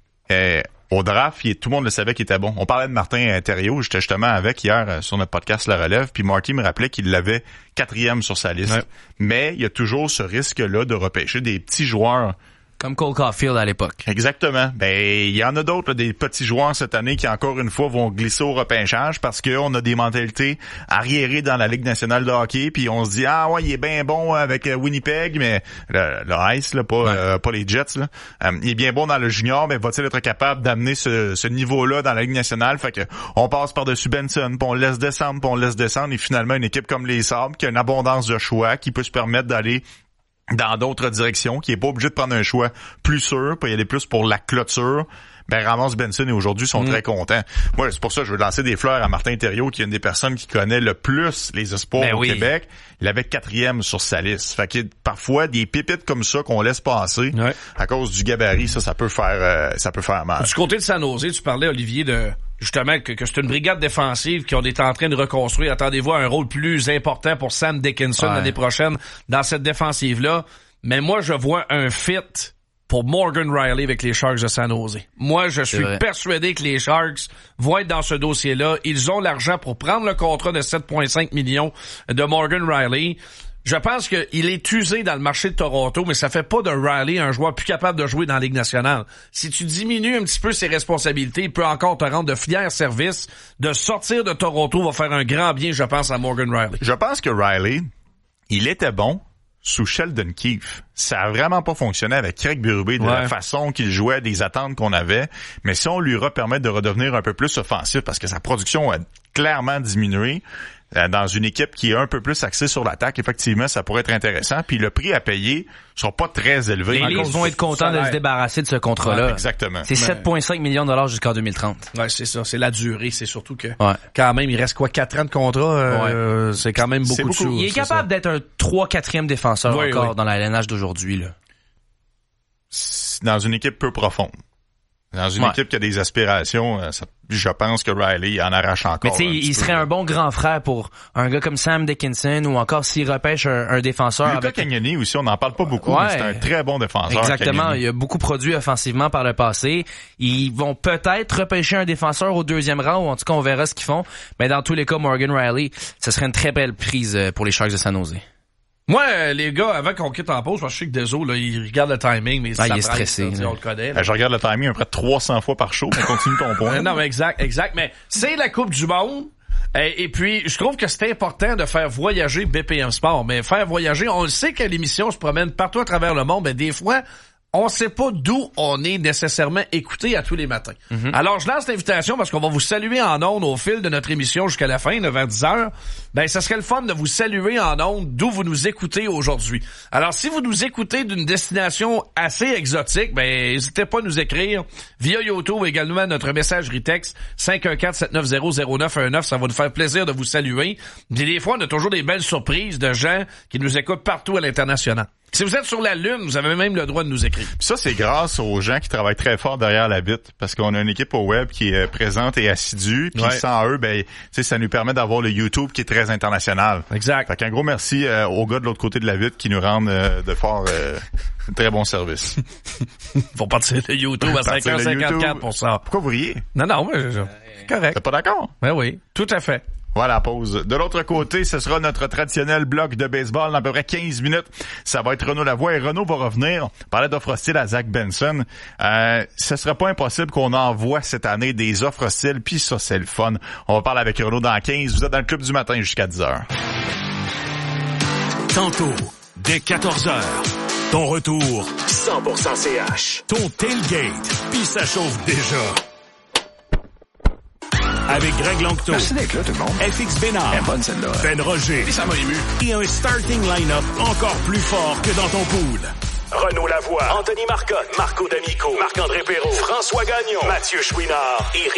Au draft, tout le monde le savait qu'il était bon. On parlait de Martin Thériault, j'étais justement avec hier sur notre podcast La Relève, puis Marty me rappelait qu'il l'avait 4e sur sa liste. Ouais. Mais il y a toujours ce risque-là de repêcher des petits joueurs. Comme Cole Caulfield à l'époque. Exactement. Ben, il y en a d'autres, là, des petits joueurs cette année qui, encore une fois, vont glisser au repêchage parce qu'on a des mentalités arriérées dans la Ligue nationale de hockey, puis on se dit, ah ouais, il est bien bon avec Winnipeg, mais le Ice, là, pas les Jets, là. Il est bien bon dans le junior, mais va-t-il être capable d'amener ce niveau-là dans la Ligue nationale? Fait que on passe par-dessus Benson, puis on laisse descendre, et finalement, une équipe comme les Sabres, qui a une abondance de choix, qui peut se permettre d'aller dans d'autres directions, qui est pas obligé de prendre un choix plus sûr, pour y aller plus pour la clôture, ben Ramos, Benson et aujourd'hui sont très contents. Moi, c'est pour ça que je veux lancer des fleurs à Martin Thériault, qui est une des personnes qui connaît le plus les espoirs au Québec. Il avait 4e sur sa liste. Fait que parfois, des pépites comme ça qu'on laisse passer, à cause du gabarit, ça peut faire mal. Du côté de San Jose, tu parlais, Olivier, justement, que c'est une brigade défensive qu'on est en train de reconstruire. Attendez-vous à un rôle plus important pour Sam Dickinson l'année prochaine dans cette défensive-là. Mais moi, je vois un fit pour Morgan Riley avec les Sharks de San Jose. Moi, je suis persuadé que les Sharks vont être dans ce dossier-là. Ils ont l'argent pour prendre le contrat de 7,5 millions de Morgan Riley. Je pense qu'il est usé dans le marché de Toronto, mais ça fait pas de Riley un joueur plus capable de jouer dans la Ligue nationale. Si tu diminues un petit peu ses responsabilités, il peut encore te rendre de fiers services. De sortir de Toronto va faire un grand bien, je pense, à Morgan Riley. Je pense que Riley, il était bon sous Sheldon Keefe. Ça a vraiment pas fonctionné avec Craig Berube de la façon qu'il jouait, des attentes qu'on avait. Mais si on lui repermet de redevenir un peu plus offensif, parce que sa production a clairement diminué, dans une équipe qui est un peu plus axée sur l'attaque, effectivement, ça pourrait être intéressant. Puis le prix à payer sera pas très élevé. Les Leafs vont être contents de se débarrasser de ce contrat-là. Exactement. C'est 7,5 millions de dollars jusqu'en 2030. Ouais, c'est ça. C'est la durée. C'est surtout que quand même, il reste 4 ans de contrat. C'est quand même beaucoup de sous. Il est capable d'être un 3-4e défenseur encore dans la LNH d'aujourd'hui, là. Dans une équipe peu profonde. Dans une équipe qui a des aspirations, je pense que Riley en arrache encore. Mais tu sais, il serait un bon grand frère pour un gars comme Sam Dickinson ou encore s'il repêche un défenseur. Lucas Cagnoni aussi, on n'en parle pas beaucoup, mais c'est un très bon défenseur. Exactement, Cagnoni. Il a beaucoup produit offensivement par le passé. Ils vont peut-être repêcher un défenseur au 2e rang, ou en tout cas on verra ce qu'ils font. Mais dans tous les cas, Morgan Riley, ce serait une très belle prise pour les Sharks de San Jose. Moi, les gars, avant qu'on quitte en pause, parce que je sais que Deso, là, il regarde le timing, mais il est stressé. On le connaît. Là. Je regarde le timing à peu près 300 fois par show, mais continue ton point. Non, mais exact. Mais c'est la Coupe du Monde. Et puis, je trouve que c'est important de faire voyager BPM Sport. Mais faire voyager, on le sait que l'émission se promène partout à travers le monde, mais des fois, on sait pas d'où on est nécessairement écouté à tous les matins. Alors, je lance l'invitation parce qu'on va vous saluer en ondes au fil de notre émission jusqu'à la fin, 9h-10h. Ben, ça serait le fun de vous saluer en ondes d'où vous nous écoutez aujourd'hui. Alors, si vous nous écoutez d'une destination assez exotique, ben, n'hésitez pas à nous écrire via YouTube, également notre messagerie texte 514-790-0919. Ça va nous faire plaisir de vous saluer. Puis des fois, on a toujours des belles surprises de gens qui nous écoutent partout à l'international. Si vous êtes sur la Lune, vous avez même le droit de nous écrire. Puis ça, c'est grâce aux gens qui travaillent très fort derrière la vitre, parce qu'on a une équipe au web qui est présente et assidue, puis sans eux, ben, tu sais, ça nous permet d'avoir le YouTube qui est très international. Exact. Fait qu'un gros merci aux gars de l'autre côté de la vitre qui nous rendent de fort un très bon service. Faut partir de YouTube à 5h54 pour ça. Pourquoi vous riez? Non, moi, correct. T'es pas d'accord? Ben oui, tout à fait. Voilà, pause. De l'autre côté, ce sera notre traditionnel bloc de baseball dans à peu près 15 minutes. Ça va être Renaud Lavoie et Renaud va revenir parler d'offres hostiles à Zach Benson. Ce sera pas impossible qu'on envoie cette année des offres hostiles, puis ça, c'est le fun. On va parler avec Renaud dans 15. Vous êtes dans le club du matin jusqu'à 10h. Tantôt, dès 14h, ton retour 100% CH. Ton tailgate, puis ça chauffe déjà. Avec Greg Longto. Merci d'être là, tout le monde. FX Bénard. Elle est bonne, celle-là. Ben Roger. Et ça m'a ému. Et un starting line-up encore plus fort que dans ton pool. Renaud Lavoie. Anthony Marcotte. Marco D'Amico. Marc-André Perrault. François Gagnon. Mathieu Chouinard. Et